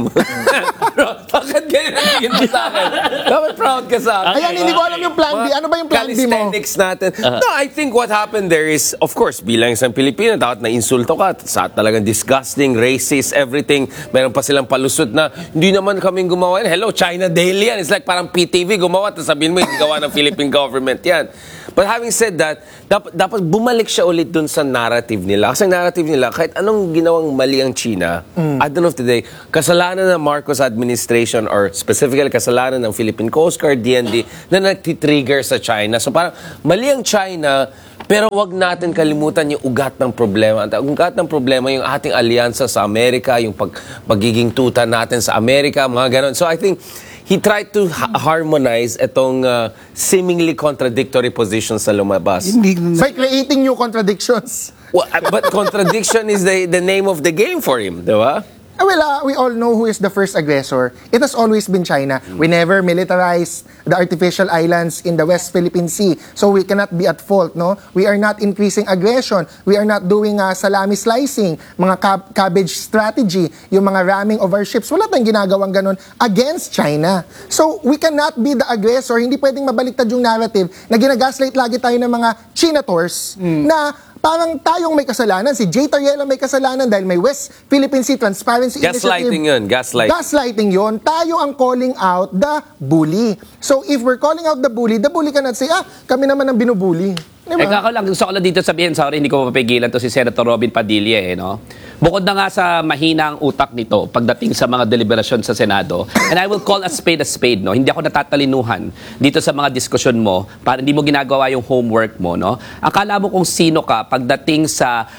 Bakit ganyan nagiging mo sa akin? Dapat proud ka sa akin. Ayan, hindi ko alam yung plan B. Ano ba yung plan B mo? Calisthenics natin. No, I think what happened there is, of course, bilang isang Pilipino, dapat na insulto ka. Sa talagang disgusting, racist, everything. Meron pa silang palusot na, hindi naman kaming gumawa yan. Hello, China Daily yan. It's like parang PTV gumawa, tapos sabihin mo, hindi gawa ng Philippine government yan. But having said that, dapat bumalik siya ulit dun sa narrative nila. Kasi ang narrative nila, kahit anong ginawang mali ang China, at the end of the day, kasalanan ng Marcos administration or specifically kasalanan ng Philippine Coast Guard, DND, na nagtitrigger sa China. So parang mali ang China, pero wag natin kalimutan yung ugat ng problema. Ang ugat ng problema yung ating alyansa sa Amerika, yung pagiging tuta natin sa Amerika, mga ganon. So I think he tried to harmonize itong seemingly contradictory positions sa lumabas. It's like creating new contradictions. Well, but contradiction is the name of the game for him, di ba? Well, we all know who is the first aggressor. It has always been China. We never militarized the artificial islands in the West Philippine Sea. So we cannot be at fault, no? We are not increasing aggression. We are not doing salami slicing, mga cabbage strategy, yung mga ramming of our ships. Wala tayong ginagawang ganun against China. So we cannot be the aggressor. Hindi pwedeng mabaliktad yung narrative na ginagaslight lagi tayo ng mga Chinators na parang tayong may kasalanan. Si Jay Tariela may kasalanan dahil may West Philippine Sea Transparency Gaslighting yun. Gaslighting yun. Tayo ang calling out the bully. So if we're calling out the bully ka na say, kami naman ang binubully. Diba? Ako lang, gusto ko lang dito sabihin, sorry, hindi ko mapigilan to si Senator Robin Padilla, no? Bukod na nga sa mahinang utak nito pagdating sa mga deliberasyon sa Senado, and I will call a spade, no? Hindi ako natatalinuhan dito sa mga diskusyon mo para hindi mo ginagawa yung homework mo, no? Akala mo kung sino ka pagdating sa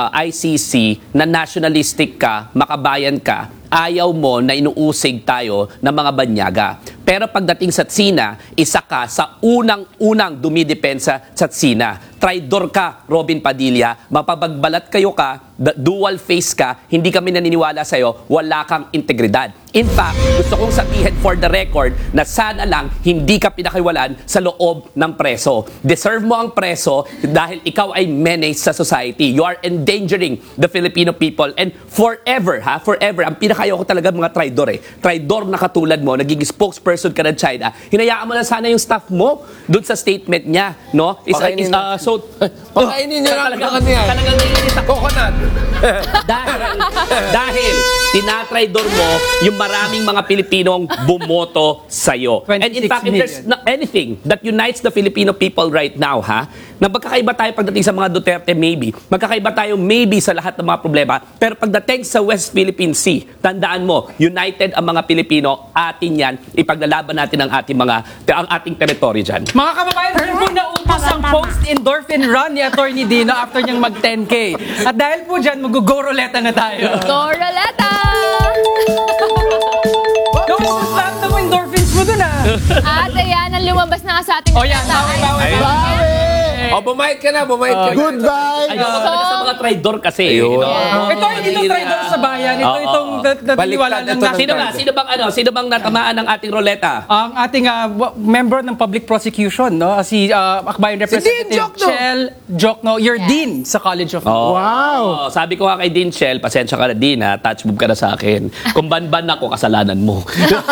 ICC na nationalistic ka, makabayan ka, ayaw mo na inuusig tayo ng mga banyaga. Pero pagdating sa Tsina, isa ka sa unang-unang dumidepensa sa Tsina. Traidor ka, Robin Padilla. Mapabagbalat kayo ka, dual face ka, hindi kami naniniwala sa'yo, wala kang integridad. In fact, gusto kong sabihin for the record na sana lang hindi ka pinakiwalaan sa loob ng preso. Deserve mo ang preso dahil ikaw ay menace sa society. You are endangering the Filipino people and forever, ang pinakayo ko talaga mga traidor Traidor na katulad mo, naging spokesperson ka ng China. Hinayaan mo na sana yung staff mo doon sa statement niya, no? Pakainin niyo lang kanya. Talagang naiinis ako. Coconut. Dahil tinatraidor mo yung maraming mga Pilipinong bumoto sa'yo. And in fact, if there's anything that unites the Filipino people right now, na magkakaiba tayo pagdating sa mga Duterte, maybe. Magkakaiba tayo maybe sa lahat ng mga problema. Pero pagdating sa West Philippine Sea, tandaan mo, united ang mga Pilipino, atin yan, ipaglalaban natin ang ating teritoryo dyan. Mga kababayan, meron po naubos ang post-endorphin run ni Atty. Dino after niyang mag-10K. At dahil po dyan, mag-go-roleta na tayo. Go-roleta! Lahat na mo endorphins mo dun At ayan, ang lumabas na nga sa ating Bumait ka na. Goodbye! Ayoko talaga sa mga traidor kasi. Ito hindi ito traidor sa bayan. Ito itong natiniwala lang na. Sino bang natamaan ng ating roleta? Ang ating member ng public prosecution, no? Si Akbayan Representative Chel Jokno, your dean sa College of Law. Wow! Sabi ko nga kay Dean Chel, pasensya ka na Dean, touch move ka na sa akin. Kung ban-ban ako, kasalanan mo.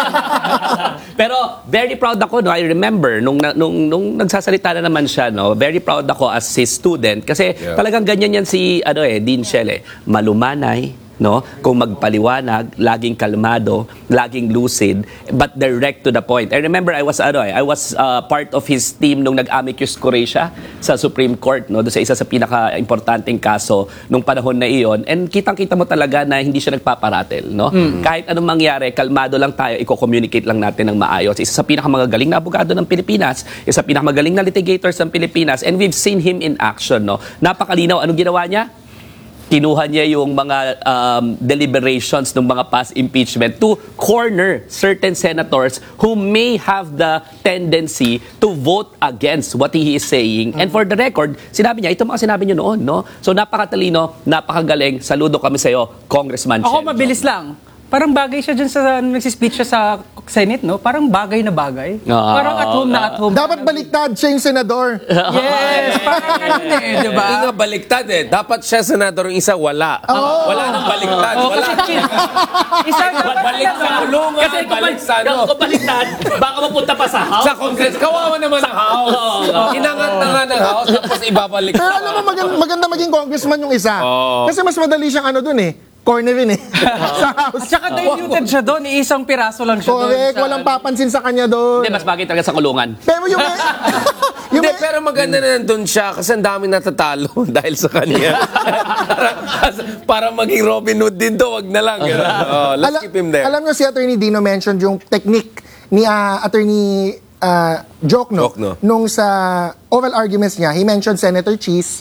Pero very proud ako, no? I remember nung nagsasalita na naman siya, no? Very proud ako as his student kasi talagang ganyan yan si Dean Chel, malumanay, no? Kung magpaliwanag, laging kalmado, laging lucid, but direct to the point. I remember I was part of his team nung nag-amicus curiae siya sa Supreme Court, no? Doon sa isa sa pinaka-importanting kaso nung panahon na iyon. And kitang-kita mo talaga na hindi siya nagpaparatel, no? Kahit anong mangyari, kalmado lang tayo, i-communicate lang natin ng maayos. Isa sa pinakamagaling na abogado ng Pilipinas, isa sa pinakamagaling na litigators ng Pilipinas, and we've seen him in action, no? Napakalinaw. Anong ginawa niya? Kinuha niya yung mga deliberations ng mga past impeachment to corner certain senators who may have the tendency to vote against what he is saying. And for the record, sinabi niya, ito mga sinabi niyo noon, no? So napakatalino, napakagaling. Saludo kami sa iyo, Congressman Ako Shen. mabilis lang. Parang bagay siya dyan sa nagsispeech siya sa Senate, no? Parang bagay na bagay. Parang at home na at home. Dapat baliktad siya yung senador. Yes, parang ganun eh, di ba? Hindi nga baliktad eh. Dapat siya senador, yung isa wala. Wala nang baliktad. Wala. Isa Balik sa kulungan, Kasi balik sa ano. Kung baliktad, baka mapunta pa sa House. Sa Congress, kawawa naman ang House. Inangat na nga ng House, tapos ibabalik. Pero alam mo, maganda maging congressman yung isa. Kasi mas madali siyang ano dun eh. Cornerin eh. Sa house. At saka diluted siya doon, isang piraso lang siya doon. Correct, walang papansin sa kanya doon. Hindi, mas bagay talaga sa kulungan. Pero yung Hindi, pero maganda na nandun siya kasi ang daming natatalo dahil sa kanya. para maging Robin Hood din to, wag na lang. Let's keep him there. Alam nyo si Attorney Dino mentioned yung technique ni Attorney Jokno nung sa oral arguments niya. He mentioned Senator Cheese